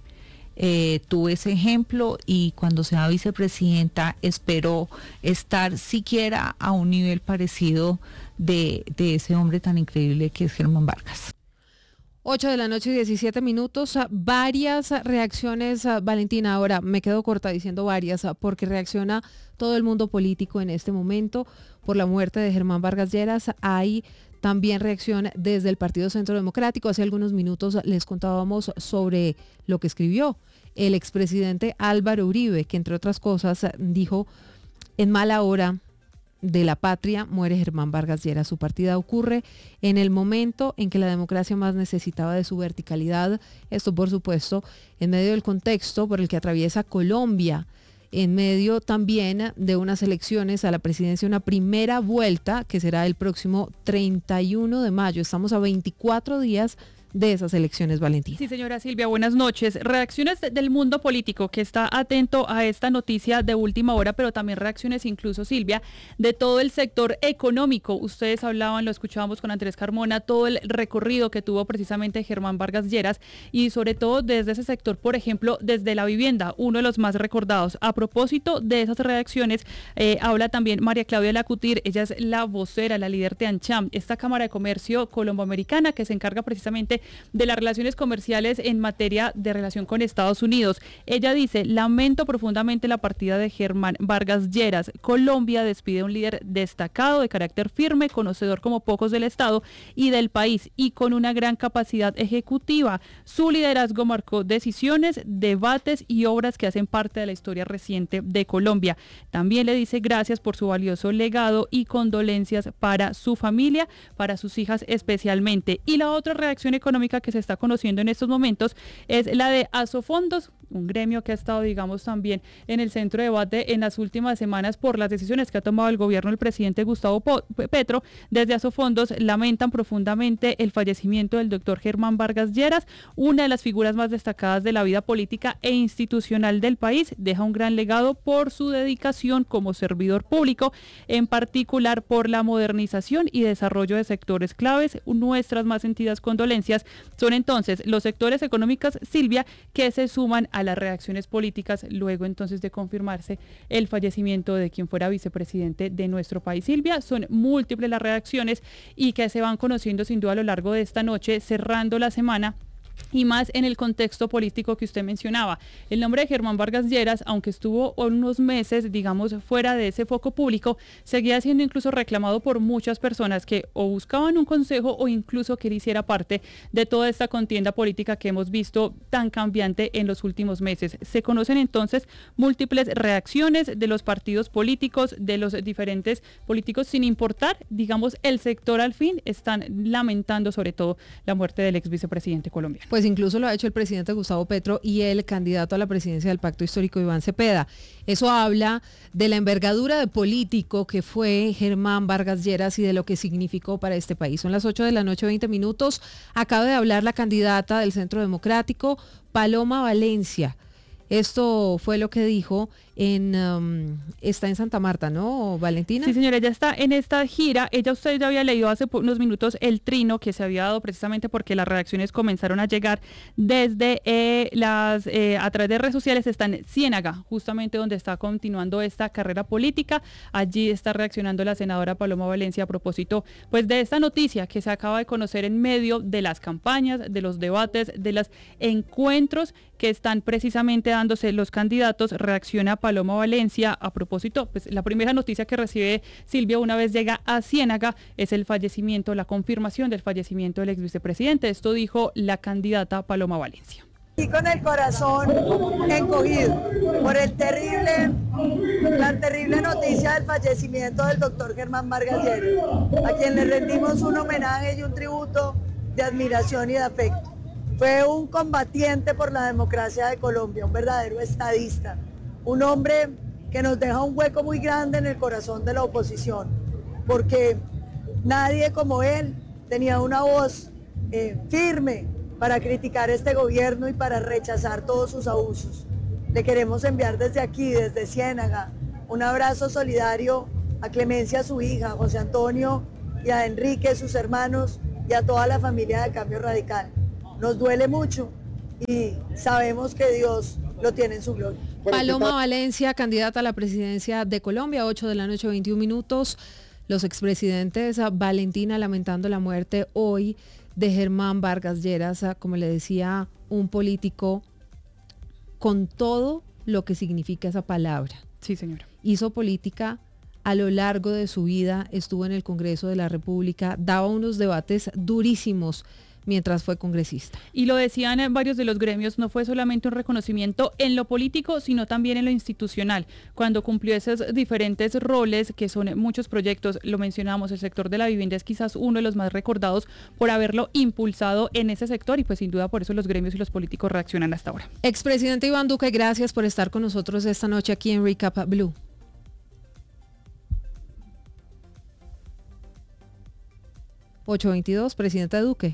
eh, tuve ese ejemplo y cuando sea vicepresidenta espero estar siquiera a un nivel parecido de, de ese hombre tan increíble que es Germán Vargas. ocho de la noche y diecisiete minutos, varias reacciones, Valentina. Ahora me quedo corta diciendo varias, porque reacciona todo el mundo político en este momento por la muerte de Germán Vargas Lleras. Hay también reacción desde el Partido Centro Democrático. Hace algunos minutos les contábamos sobre lo que escribió el expresidente Álvaro Uribe, que entre otras cosas dijo: en mala hora de la patria muere Germán Vargas Lleras. Su partida ocurre en el momento en que la democracia más necesitaba de su verticalidad. Esto, por supuesto, en medio del contexto por el que atraviesa Colombia, en medio también de unas elecciones a la presidencia, una primera vuelta que será el próximo treinta y uno de mayo. Estamos a veinticuatro días de esas elecciones, Valentina. Sí, señora Silvia, buenas noches. Reacciones de, del mundo político que está atento a esta noticia de última hora, pero también reacciones incluso, Silvia, de todo el sector económico. Ustedes hablaban, lo escuchábamos con Andrés Carmona, todo el recorrido que tuvo precisamente Germán Vargas Lleras y sobre todo desde ese sector, por ejemplo, desde la vivienda, uno de los más recordados. A propósito de esas reacciones, eh, habla también María Claudia Lacutir. Ella es la vocera, la líder de ANCHAM, esta Cámara de Comercio colomboamericana que se encarga precisamente de las relaciones comerciales en materia de relación con Estados Unidos. Ella dice: lamento profundamente la partida de Germán Vargas Lleras. Colombia despide a un líder destacado, de carácter firme, conocedor como pocos del Estado y del país y con una gran capacidad ejecutiva. Su liderazgo marcó decisiones, debates y obras que hacen parte de la historia reciente de Colombia. También le dice gracias por su valioso legado y condolencias para su familia, para sus hijas especialmente. Y la otra reacción económica que se está conociendo en estos momentos es la de Asofondos, un gremio que ha estado, digamos, también en el centro de debate en las últimas semanas por las decisiones que ha tomado el gobierno del presidente Gustavo Petro. Desde Asofondos lamentan profundamente el fallecimiento del doctor Germán Vargas Lleras, una de las figuras más destacadas de la vida política e institucional del país. Deja un gran legado por su dedicación como servidor público, en particular por la modernización y desarrollo de sectores claves. Nuestras más sentidas condolencias. Son entonces los sectores económicos, Silvia, que se suman a las reacciones políticas luego entonces de confirmarse el fallecimiento de quien fuera vicepresidente de nuestro país. Silvia, son múltiples las reacciones y que se van conociendo sin duda a lo largo de esta noche, cerrando la semana. Y más en el contexto político que usted mencionaba. El nombre de Germán Vargas Lleras, aunque estuvo unos meses, digamos, fuera de ese foco público, seguía siendo incluso reclamado por muchas personas que o buscaban un consejo o incluso que él hiciera parte de toda esta contienda política que hemos visto tan cambiante en los últimos meses. Se conocen entonces múltiples reacciones de los partidos políticos, de los diferentes políticos, sin importar, digamos, el sector al fin, están lamentando sobre todo la muerte del ex vicepresidente colombiano. Pues incluso lo ha hecho el presidente Gustavo Petro y el candidato a la presidencia del Pacto Histórico, Iván Cepeda. Eso habla de la envergadura de político que fue Germán Vargas Lleras y de lo que significó para este país. Son las ocho de la noche, veinte minutos. Acaba de hablar la candidata del Centro Democrático, Paloma Valencia. Esto fue lo que dijo en um, está en Santa Marta, ¿no, Valentina? Sí, señora, ella está en esta gira. Ella, usted ya había leído hace unos minutos el trino que se había dado precisamente porque las reacciones comenzaron a llegar desde eh, las eh, a través de redes sociales. Está en Ciénaga, justamente donde está continuando esta carrera política. Allí está reaccionando la senadora Paloma Valencia a propósito pues de esta noticia que se acaba de conocer en medio de las campañas, de los debates, de los encuentros que están precisamente presentándose los candidatos, reacciona Paloma Valencia. A propósito, pues la primera noticia que recibe Silvia una vez llega a Ciénaga es el fallecimiento, la confirmación del fallecimiento del ex vicepresidente. Esto dijo la candidata Paloma Valencia. Y con el corazón encogido por el terrible, la terrible noticia del fallecimiento del doctor Germán Vargas Lleras, a quien le rendimos un homenaje y un tributo de admiración y de afecto. Fue un combatiente por la democracia de Colombia, un verdadero estadista, un hombre que nos deja un hueco muy grande en el corazón de la oposición, porque nadie como él tenía una voz eh, firme para criticar este gobierno y para rechazar todos sus abusos. Le queremos enviar desde aquí, desde Ciénaga, un abrazo solidario a Clemencia, su hija, a José Antonio y a Enrique, sus hermanos, y a toda la familia de Cambio Radical. Nos duele mucho y sabemos que Dios lo tiene en su gloria. Paloma Valencia, candidata a la presidencia de Colombia, ocho de la noche, veintiún minutos. Los expresidentes, Valentina lamentando la muerte hoy de Germán Vargas Lleras, como le decía, un político con todo lo que significa esa palabra. Sí, señora. Hizo política a lo largo de su vida, estuvo en el Congreso de la República, daba unos debates durísimos mientras fue congresista. Y lo decían en varios de los gremios, no fue solamente un reconocimiento en lo político, sino también en lo institucional. Cuando cumplió esos diferentes roles, que son muchos proyectos, lo mencionamos, el sector de la vivienda es quizás uno de los más recordados por haberlo impulsado en ese sector y pues sin duda por eso los gremios y los políticos reaccionan hasta ahora. Expresidente Iván Duque, gracias por estar con nosotros esta noche aquí en Recap Blue. ocho veintidós, presidente Duque.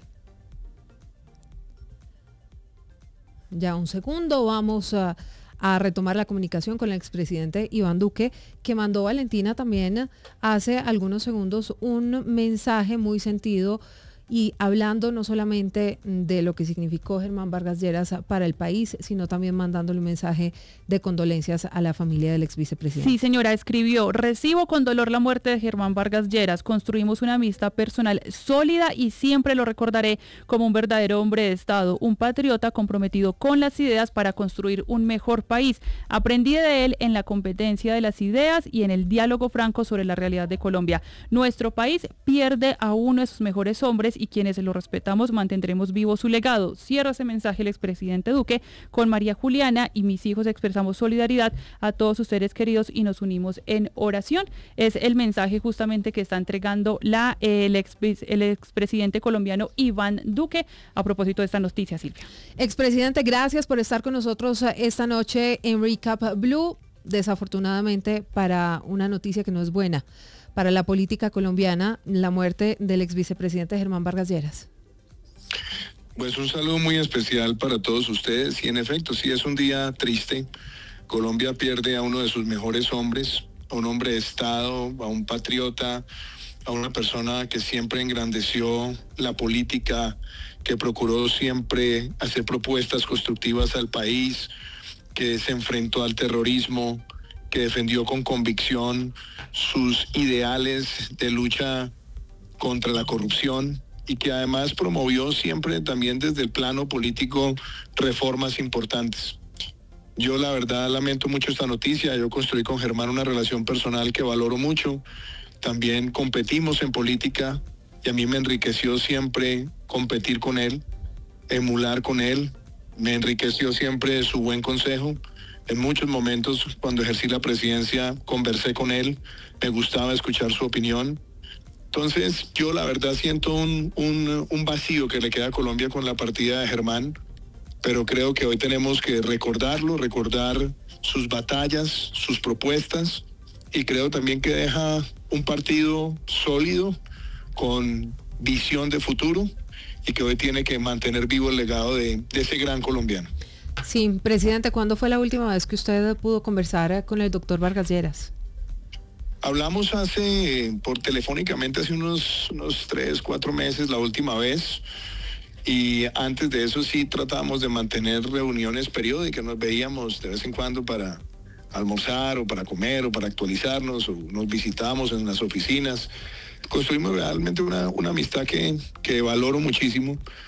Ya un segundo, vamos a, a retomar la comunicación con el expresidente Iván Duque, que mandó Valentina también hace algunos segundos un mensaje muy sentido y hablando no solamente de lo que significó Germán Vargas Lleras para el país, sino también mandándole un mensaje de condolencias a la familia del ex vicepresidente. Sí, señora, escribió: recibo con dolor la muerte de Germán Vargas Lleras, construimos una amistad personal sólida y siempre lo recordaré como un verdadero hombre de Estado, un patriota comprometido con las ideas para construir un mejor país. Aprendí de él en la competencia de las ideas y en el diálogo franco sobre la realidad de Colombia. Nuestro país pierde a uno de sus mejores hombres y quienes lo respetamos mantendremos vivo su legado. Cierra ese mensaje el expresidente Duque. Con María Juliana y mis hijos expresamos solidaridad a todos sus seres queridos y nos unimos en oración. Es el mensaje justamente que está entregando la, el, ex, el expresidente colombiano Iván Duque a propósito de esta noticia, Silvia. Expresidente, gracias por estar con nosotros esta noche en Recap Blue. Desafortunadamente para una noticia que no es buena para la política colombiana, la muerte del ex vicepresidente Germán Vargas Lleras. Pues un saludo muy especial para todos ustedes y en efecto sí es un día triste. Colombia pierde a uno de sus mejores hombres, a un hombre de Estado, a un patriota, a una persona que siempre engrandeció la política, que procuró siempre hacer propuestas constructivas al país, que se enfrentó al terrorismo, que defendió con convicción sus ideales de lucha contra la corrupción y que además promovió siempre también desde el plano político reformas importantes. Yo la verdad lamento mucho esta noticia. Yo construí con Germán una relación personal que valoro mucho. También competimos en política y a mí me enriqueció siempre competir con él, emular con él. Me enriqueció siempre su buen consejo. En muchos momentos, cuando ejercí la presidencia, conversé con él, me gustaba escuchar su opinión. Entonces, yo la verdad siento un, un, un vacío que le queda a Colombia con la partida de Germán, pero creo que hoy tenemos que recordarlo, recordar sus batallas, sus propuestas, y creo también que deja un partido sólido, con visión de futuro, y que hoy tiene que mantener vivo el legado de, de ese gran colombiano. Sí, presidente, ¿cuándo fue la última vez que usted pudo conversar con el doctor Vargas Lleras? Hablamos hace, por telefónicamente hace unos, unos tres, cuatro meses la última vez, y antes de eso sí tratábamos de mantener reuniones periódicas, nos veíamos de vez en cuando para almorzar o para comer o para actualizarnos, o nos visitábamos en las oficinas. Construimos realmente una, una amistad que, que valoro muchísimo,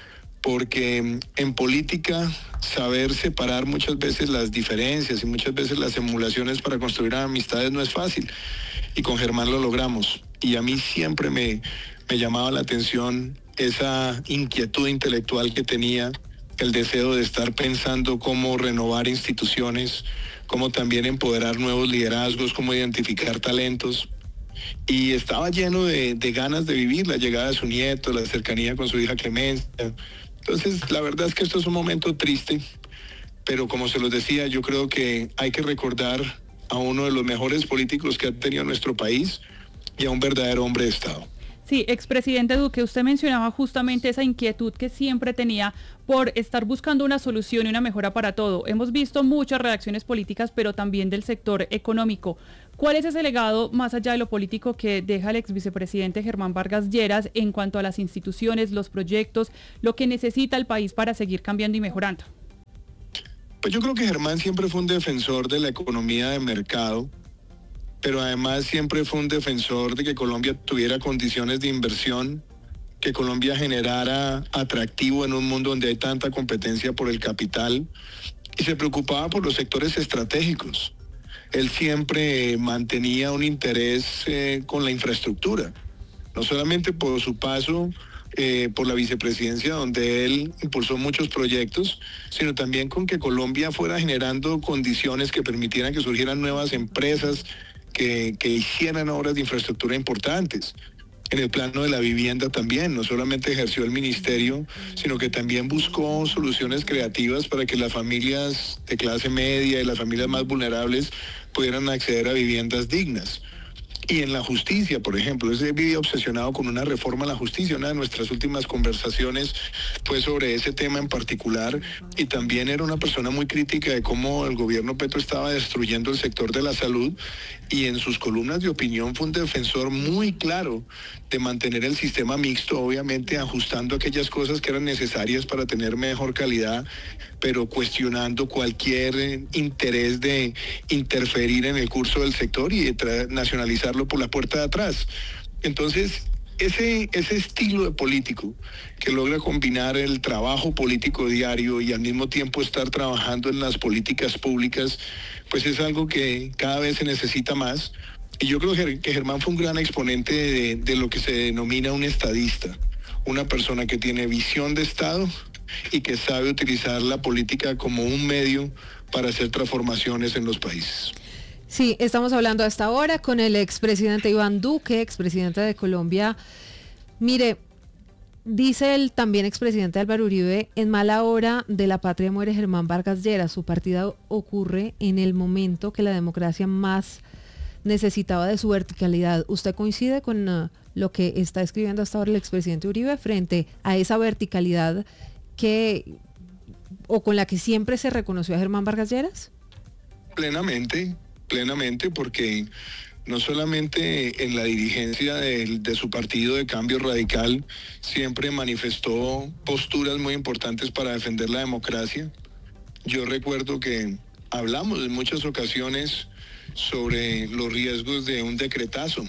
porque en política saber separar muchas veces las diferencias y muchas veces las emulaciones para construir amistades no es fácil, y con Germán lo logramos. Y a mí siempre me, me llamaba la atención esa inquietud intelectual que tenía, el deseo de estar pensando cómo renovar instituciones, cómo también empoderar nuevos liderazgos, cómo identificar talentos. Y estaba lleno de, de ganas de vivir la llegada de su nieto, la cercanía con su hija Clemencia. Entonces, la verdad es que esto es un momento triste, pero como se los decía, yo creo que hay que recordar a uno de los mejores políticos que ha tenido nuestro país y a un verdadero hombre de Estado. Sí, expresidente Duque, usted mencionaba justamente esa inquietud que siempre tenía por estar buscando una solución y una mejora para todo. Hemos visto muchas reacciones políticas, pero también del sector económico. ¿Cuál es ese legado, más allá de lo político, que deja el ex vicepresidente Germán Vargas Lleras en cuanto a las instituciones, los proyectos, lo que necesita el país para seguir cambiando y mejorando? Pues yo creo que Germán siempre fue un defensor de la economía de mercado, pero además siempre fue un defensor de que Colombia tuviera condiciones de inversión, que Colombia generara atractivo en un mundo donde hay tanta competencia por el capital, y se preocupaba por los sectores estratégicos. Él siempre mantenía un interés eh, con la infraestructura, no solamente por su paso eh, por la vicepresidencia, donde él impulsó muchos proyectos, sino también con que Colombia fuera generando condiciones que permitieran que surgieran nuevas empresas, que, que hicieran obras de infraestructura importantes. En el plano de la vivienda también, no solamente ejerció el ministerio, sino que también buscó soluciones creativas para que las familias de clase media y las familias más vulnerables pudieran acceder a viviendas dignas. Y en la justicia, por ejemplo, él vivía obsesionado con una reforma a la justicia. Una de nuestras últimas conversaciones fue sobre ese tema en particular, y también era una persona muy crítica de cómo el gobierno Petro estaba destruyendo el sector de la salud, y en sus columnas de opinión fue un defensor muy claro de mantener el sistema mixto, obviamente ajustando aquellas cosas que eran necesarias para tener mejor calidad, pero cuestionando cualquier eh, interés de interferir en el curso del sector y de tra- nacionalizarlo por la puerta de atrás. Entonces, ese, ese estilo de político que logra combinar el trabajo político diario y al mismo tiempo estar trabajando en las políticas públicas, pues es algo que cada vez se necesita más. Y yo creo que Germán fue un gran exponente de, de lo que se denomina un estadista, una persona que tiene visión de Estado y que sabe utilizar la política como un medio para hacer transformaciones en los países. Sí, estamos hablando hasta ahora con el expresidente Iván Duque, expresidente de Colombia. Mire, dice el también expresidente Álvaro Uribe, en mala hora de la patria muere Germán Vargas Lleras. Su partida ocurre en el momento que la democracia más necesitaba de su verticalidad. ¿Usted coincide con uh, lo que está escribiendo hasta ahora el expresidente Uribe frente a esa verticalidad que o con la que siempre se reconoció a Germán Vargas Lleras? Plenamente, plenamente, porque no solamente en la dirigencia de, de su partido de Cambio Radical siempre manifestó posturas muy importantes para defender la democracia. Yo recuerdo que hablamos en muchas ocasiones sobre los riesgos de un decretazo,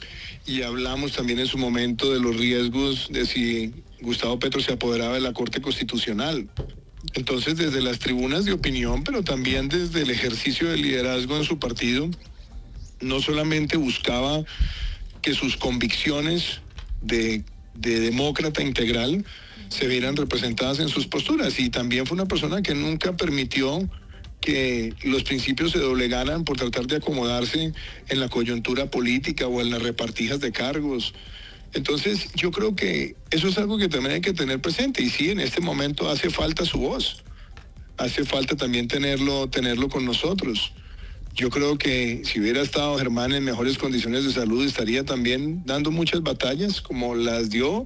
y hablamos también en su momento de los riesgos de si Gustavo Petro se apoderaba de la Corte Constitucional. Entonces, desde las tribunas de opinión, pero también desde el ejercicio de liderazgo en su partido, no solamente buscaba que sus convicciones de, de demócrata integral se vieran representadas en sus posturas, y también fue una persona que nunca permitió que los principios se doblegaran por tratar de acomodarse en la coyuntura política o en las repartijas de cargos. Entonces, yo creo que eso es algo que también hay que tener presente, y sí, en este momento hace falta su voz, hace falta también tenerlo, tenerlo con nosotros. Yo creo que si hubiera estado Germán en mejores condiciones de salud, estaría también dando muchas batallas como las dio,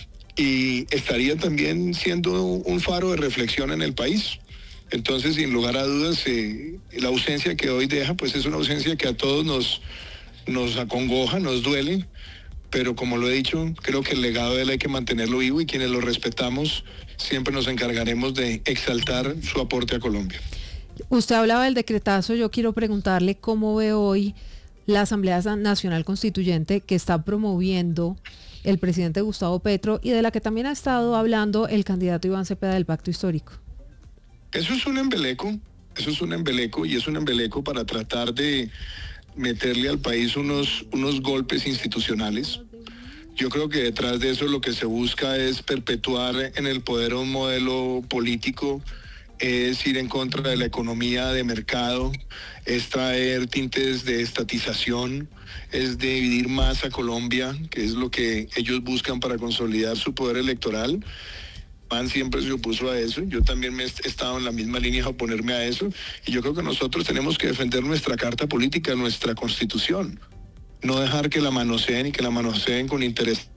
y estaría también siendo un faro de reflexión en el país. Entonces, sin lugar a dudas, eh, la ausencia que hoy deja, pues es una ausencia que a todos nos, nos acongoja, nos duele, pero como lo he dicho, creo que el legado de él hay que mantenerlo vivo, y quienes lo respetamos siempre nos encargaremos de exaltar su aporte a Colombia. Usted hablaba del decretazo, yo quiero preguntarle cómo ve hoy la Asamblea Nacional Constituyente, que está promoviendo el presidente Gustavo Petro y de la que también ha estado hablando el candidato Iván Cepeda del Pacto Histórico. Eso es un embeleco, eso es un embeleco y es un embeleco para tratar de meterle al país unos, unos golpes institucionales. Yo creo que detrás de eso lo que se busca es perpetuar en el poder un modelo político, es ir en contra de la economía de mercado, es traer tintes de estatización, es dividir más a Colombia, que es lo que ellos buscan para consolidar su poder electoral. Man siempre se opuso a eso, yo también me he estado en la misma línea de oponerme a eso, y yo creo que nosotros tenemos que defender nuestra carta política, nuestra constitución, no dejar que la manoseen y que la manoseen con interés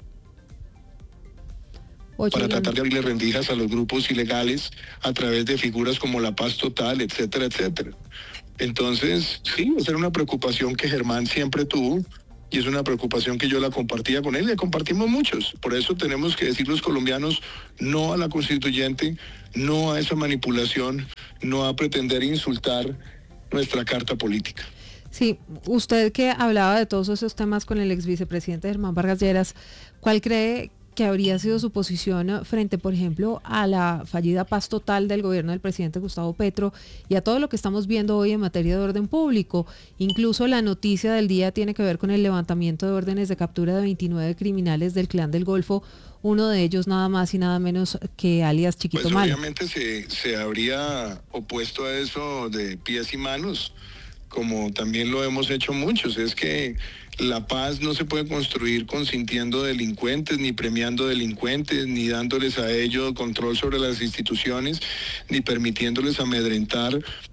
para tratar de abrirle rendijas a los grupos ilegales a través de figuras como la Paz Total, etcétera, etcétera. Entonces, sí, esa era una preocupación que Germán siempre tuvo y es una preocupación que yo la compartía con él y la compartimos muchos. Por eso tenemos que decir los colombianos no a la constituyente, no a esa manipulación, no a pretender insultar nuestra carta política. Sí, usted que hablaba de todos esos temas con el ex vicepresidente Germán Vargas Lleras, ¿cuál cree que habría sido su posición frente, por ejemplo, a la fallida paz total del gobierno del presidente Gustavo Petro y a todo lo que estamos viendo hoy en materia de orden público? Incluso la noticia del día tiene que ver con el levantamiento de órdenes de captura de veintinueve criminales del Clan del Golfo, uno de ellos nada más y nada menos que alias Chiquito pues Malo. Obviamente se, se habría opuesto a eso de pies y manos, como también lo hemos hecho muchos. Es que la paz no se puede construir consintiendo delincuentes, ni premiando delincuentes, ni dándoles a ellos control sobre las instituciones, ni permitiéndoles amedrentar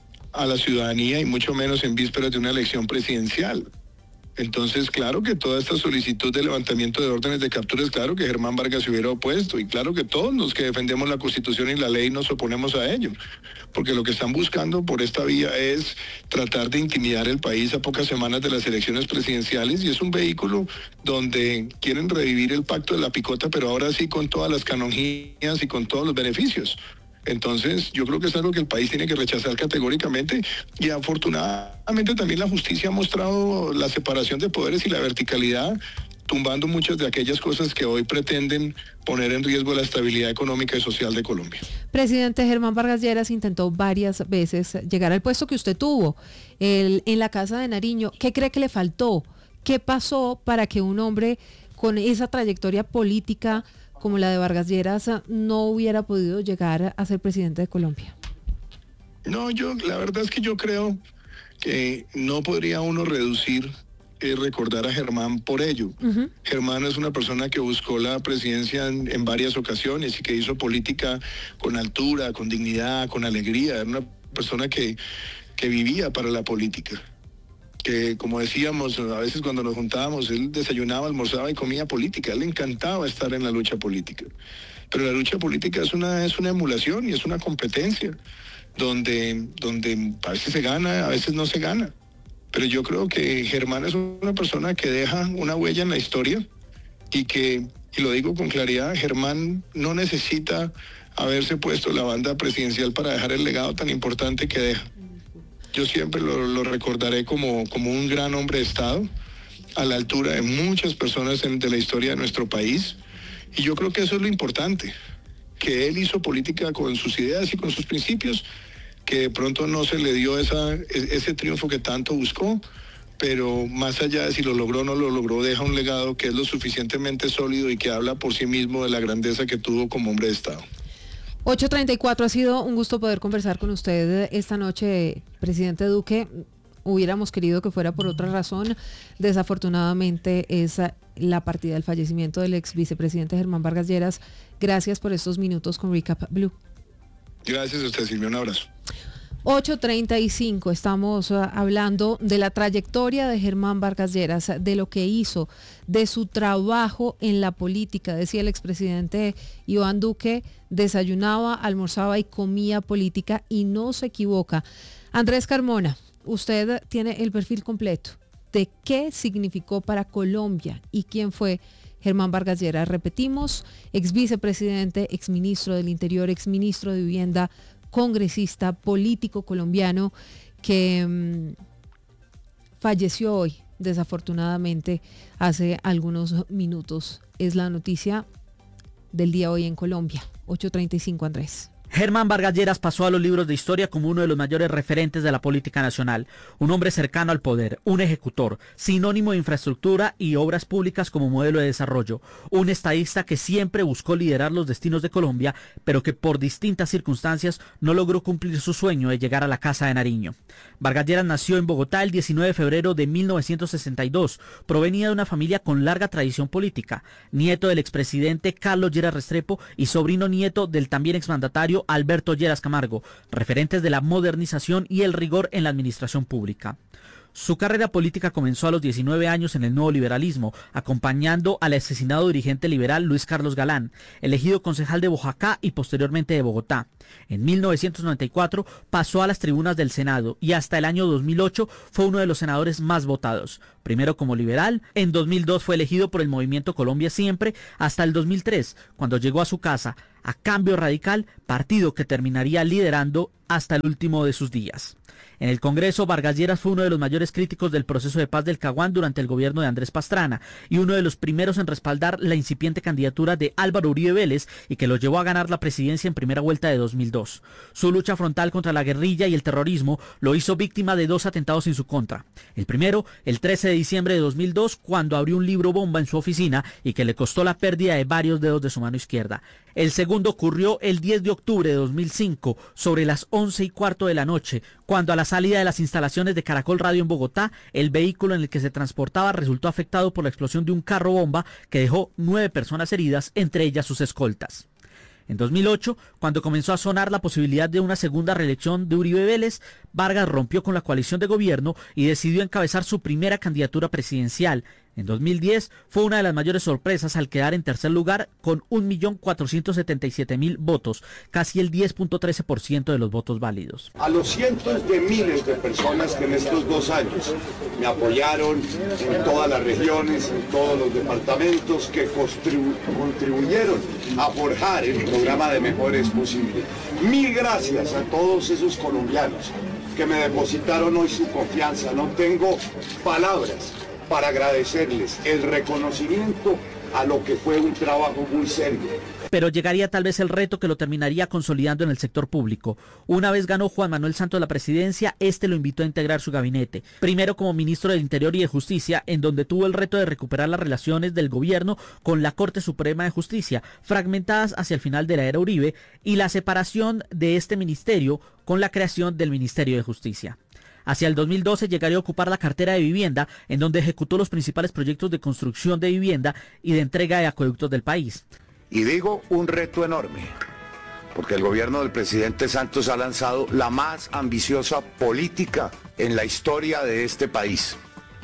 a la ciudadanía, y mucho menos en vísperas de una elección presidencial. Entonces, claro que toda esta solicitud de levantamiento de órdenes de captura, es claro que Germán Vargas se hubiera opuesto, y claro que todos los que defendemos la Constitución y la ley nos oponemos a ello, porque lo que están buscando por esta vía es tratar de intimidar el país a pocas semanas de las elecciones presidenciales, y es un vehículo donde quieren revivir el pacto de la picota, pero ahora sí con todas las canonjías y con todos los beneficios. Entonces, yo creo que es algo que el país tiene que rechazar categóricamente, y afortunadamente también la justicia ha mostrado la separación de poderes y la verticalidad, tumbando muchas de aquellas cosas que hoy pretenden poner en riesgo la estabilidad económica y social de Colombia. Presidente, Germán Vargas Lleras intentó varias veces llegar al puesto que usted tuvo, el, en la Casa de Nariño. ¿Qué cree que le faltó? ¿Qué pasó para que un hombre con esa trayectoria política como la de Vargas Lleras no hubiera podido llegar a ser presidente de Colombia? No, yo, la verdad es que yo creo que no podría uno reducir eh, recordar a Germán por ello. Uh-huh. Germán es una persona que buscó la presidencia en, en varias ocasiones y que hizo política con altura, con dignidad, con alegría. Era una persona que, que vivía para la política, que, como decíamos, a veces cuando nos juntábamos, él desayunaba, almorzaba y comía política. A él le encantaba estar en la lucha política. Pero la lucha política es una, es una emulación y es una competencia donde, donde a veces se gana, a veces no se gana. Pero yo creo que Germán es una persona que deja una huella en la historia y que, y lo digo con claridad, Germán no necesita haberse puesto la banda presidencial para dejar el legado tan importante que deja. Yo siempre lo, lo recordaré como, como un gran hombre de Estado, a la altura de muchas personas en, de la historia de nuestro país. Y yo creo que eso es lo importante, que él hizo política con sus ideas y con sus principios, que de pronto no se le dio esa, ese triunfo que tanto buscó, pero más allá de si lo logró o no lo logró, deja un legado que es lo suficientemente sólido y que habla por sí mismo de la grandeza que tuvo como hombre de Estado. ocho treinta y cuatro, ha sido un gusto poder conversar con usted esta noche, presidente Duque. Hubiéramos querido que fuera por otra razón. Desafortunadamente es la partida, el fallecimiento del ex vicepresidente Germán Vargas Lleras. Gracias por estos minutos con Recap Blue. Gracias a usted, Silvia, un abrazo. ocho treinta y cinco, estamos uh, hablando de la trayectoria de Germán Vargas Lleras, de lo que hizo, de su trabajo en la política. Decía el expresidente Iván Duque, desayunaba, almorzaba y comía política, y no se equivoca. Andrés Carmona, usted tiene el perfil completo de qué significó para Colombia y quién fue Germán Vargas Lleras. Repetimos, ex vicepresidente, ex ministro del Interior, ex ministro de Vivienda, congresista, político colombiano que mmm, falleció hoy desafortunadamente hace algunos minutos. Es la noticia del día hoy en Colombia. ocho treinta y cinco, Andrés. Germán Vargas Lleras pasó a los libros de historia como uno de los mayores referentes de la política nacional, un hombre cercano al poder, un ejecutor, sinónimo de infraestructura y obras públicas como modelo de desarrollo, un estadista que siempre buscó liderar los destinos de Colombia, pero que por distintas circunstancias no logró cumplir su sueño de llegar a la Casa de Nariño. Vargas Lleras nació en Bogotá el diecinueve de febrero de mil novecientos sesenta y dos, provenía de una familia con larga tradición política, nieto del expresidente Carlos Lleras Restrepo y sobrino nieto del también exmandatario Alberto Lleras Camargo, referentes de la modernización y el rigor en la administración pública. Su carrera política comenzó a los diecinueve años en el nuevo liberalismo, acompañando al asesinado dirigente liberal Luis Carlos Galán, elegido concejal de Boyacá y posteriormente de Bogotá. En mil novecientos noventa y cuatro pasó a las tribunas del Senado y hasta el año dos mil ocho fue uno de los senadores más votados. Primero como liberal, en dos mil dos fue elegido por el Movimiento Colombia Siempre, hasta el dos mil tres, cuando llegó a su casa, a Cambio Radical, partido que terminaría liderando hasta el último de sus días. En el Congreso, Vargas Lleras fue uno de los mayores críticos del proceso de paz del Caguán durante el gobierno de Andrés Pastrana y uno de los primeros en respaldar la incipiente candidatura de Álvaro Uribe Vélez y que lo llevó a ganar la presidencia en primera vuelta de dos mil dos. Su lucha frontal contra la guerrilla y el terrorismo lo hizo víctima de dos atentados en su contra. El primero, el trece de diciembre de dos mil dos, cuando abrió un libro bomba en su oficina y que le costó la pérdida de varios dedos de su mano izquierda. El segundo ocurrió el diez de octubre de dos mil cinco, sobre las once y cuarto de la noche, cuando a la salida de las instalaciones de Caracol Radio en Bogotá, el vehículo en el que se transportaba resultó afectado por la explosión de un carro bomba que dejó nueve personas heridas, entre ellas sus escoltas. En dos mil ocho, cuando comenzó a sonar la posibilidad de una segunda reelección de Uribe Vélez, Vargas rompió con la coalición de gobierno y decidió encabezar su primera candidatura presidencial. En dos mil diez fue una de las mayores sorpresas al quedar en tercer lugar con un millón cuatrocientos setenta y siete mil votos, casi el diez punto trece por ciento de los votos válidos. A los cientos de miles de personas que en estos dos años me apoyaron en todas las regiones, en todos los departamentos, que contribu- contribuyeron a forjar el programa de Mejores Posible. Mil gracias a todos esos colombianos que me depositaron hoy su confianza. No tengo palabras para agradecerles el reconocimiento a lo que fue un trabajo muy serio. Pero llegaría tal vez el reto que lo terminaría consolidando en el sector público. Una vez ganó Juan Manuel Santos la presidencia, este lo invitó a integrar su gabinete. Primero como ministro del Interior y de Justicia, en donde tuvo el reto de recuperar las relaciones del gobierno con la Corte Suprema de Justicia, fragmentadas hacia el final de la era Uribe, y la separación de este ministerio con la creación del Ministerio de Justicia. Hacia el dos mil doce llegaría a ocupar la cartera de vivienda, en donde ejecutó los principales proyectos de construcción de vivienda y de entrega de acueductos del país. Y digo un reto enorme, porque el gobierno del presidente Santos ha lanzado la más ambiciosa política en la historia de este país.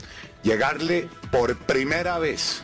Llegarle por primera vez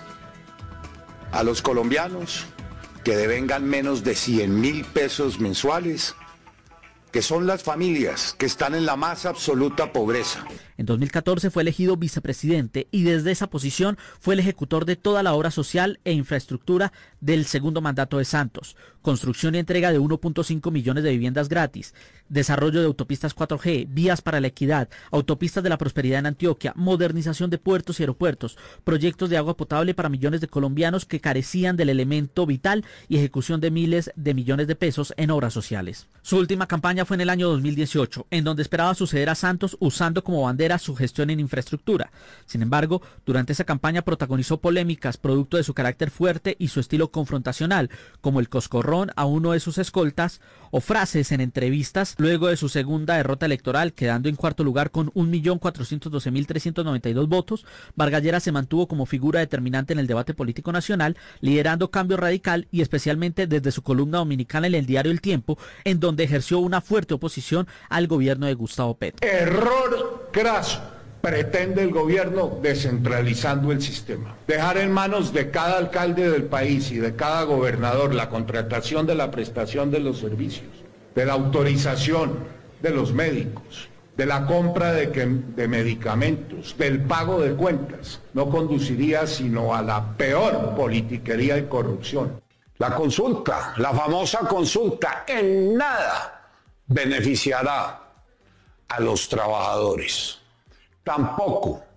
a los colombianos que devengan menos de cien mil pesos mensuales, que son las familias que están en la más absoluta pobreza. En dos mil catorce fue elegido vicepresidente y desde esa posición fue el ejecutor de toda la obra social e infraestructura del segundo mandato de Santos. Construcción y entrega de uno punto cinco millones de viviendas gratis, desarrollo de autopistas cuatro G, vías para la equidad, autopistas de la prosperidad en Antioquia, modernización de puertos y aeropuertos, proyectos de agua potable para millones de colombianos que carecían del elemento vital y ejecución de miles de millones de pesos en obras sociales. Su última campaña fue en el año dos mil dieciocho, en donde esperaba suceder a Santos usando como bandera su gestión en infraestructura. Sin embargo, durante esa campaña protagonizó polémicas producto de su carácter fuerte y su estilo confrontacional, como el coscorrón a uno de sus escoltas o frases en entrevistas luego de su segunda derrota electoral, quedando en cuarto lugar con un millón cuatrocientos doce mil trescientos noventa y dos votos. Vargas Lleras se mantuvo como figura determinante en el debate político nacional, liderando Cambio Radical y especialmente desde su columna dominical en el diario El Tiempo, en donde ejerció una fuerte oposición al gobierno de Gustavo Petro. Error craso pretende el gobierno descentralizando el sistema. Dejar en manos de cada alcalde del país y de cada gobernador la contratación de la prestación de los servicios, de la autorización de los médicos, de la compra de, que, de medicamentos, del pago de cuentas, no conduciría sino a la peor politiquería y corrupción. La consulta, la famosa consulta, en nada beneficiará a los trabajadores. Tampoco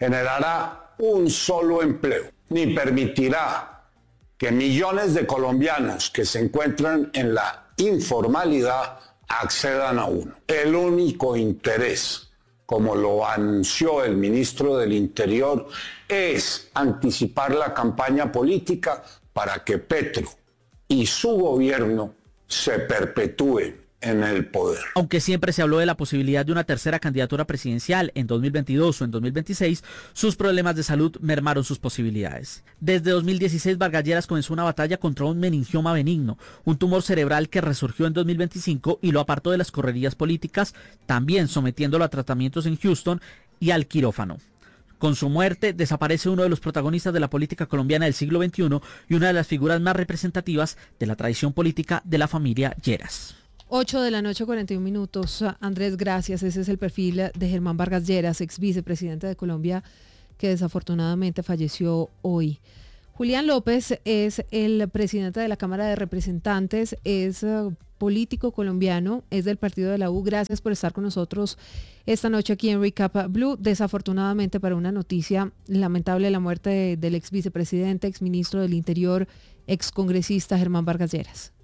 generará un solo empleo, ni permitirá que millones de colombianos que se encuentran en la informalidad accedan a uno. El único interés, como lo anunció el ministro del Interior, es anticipar la campaña política para que Petro y su gobierno se perpetúen en el poder. Aunque siempre se habló de la posibilidad de una tercera candidatura presidencial en dos mil veintidós o en dos mil veintiséis, sus problemas de salud mermaron sus posibilidades. Desde dos mil dieciséis, Vargas Lleras comenzó una batalla contra un meningioma benigno, un tumor cerebral que resurgió en dos mil veinticinco y lo apartó de las correrías políticas, también sometiéndolo a tratamientos en Houston y al quirófano. Con su muerte desaparece uno de los protagonistas de la política colombiana del siglo veintiuno y una de las figuras más representativas de la tradición política de la familia Lleras. ocho de la noche, cuarenta y un minutos. Andrés, gracias. Ese es el perfil de Germán Vargas Lleras, ex vicepresidente de Colombia, que desafortunadamente falleció hoy. Julián López es el presidente de la Cámara de Representantes, es uh, político colombiano, es del partido de la U. Gracias por estar con nosotros esta noche aquí en Recap Blue. Desafortunadamente, para una noticia lamentable, la muerte de, del ex vicepresidente, ex ministro del Interior, ex congresista Germán Vargas Lleras.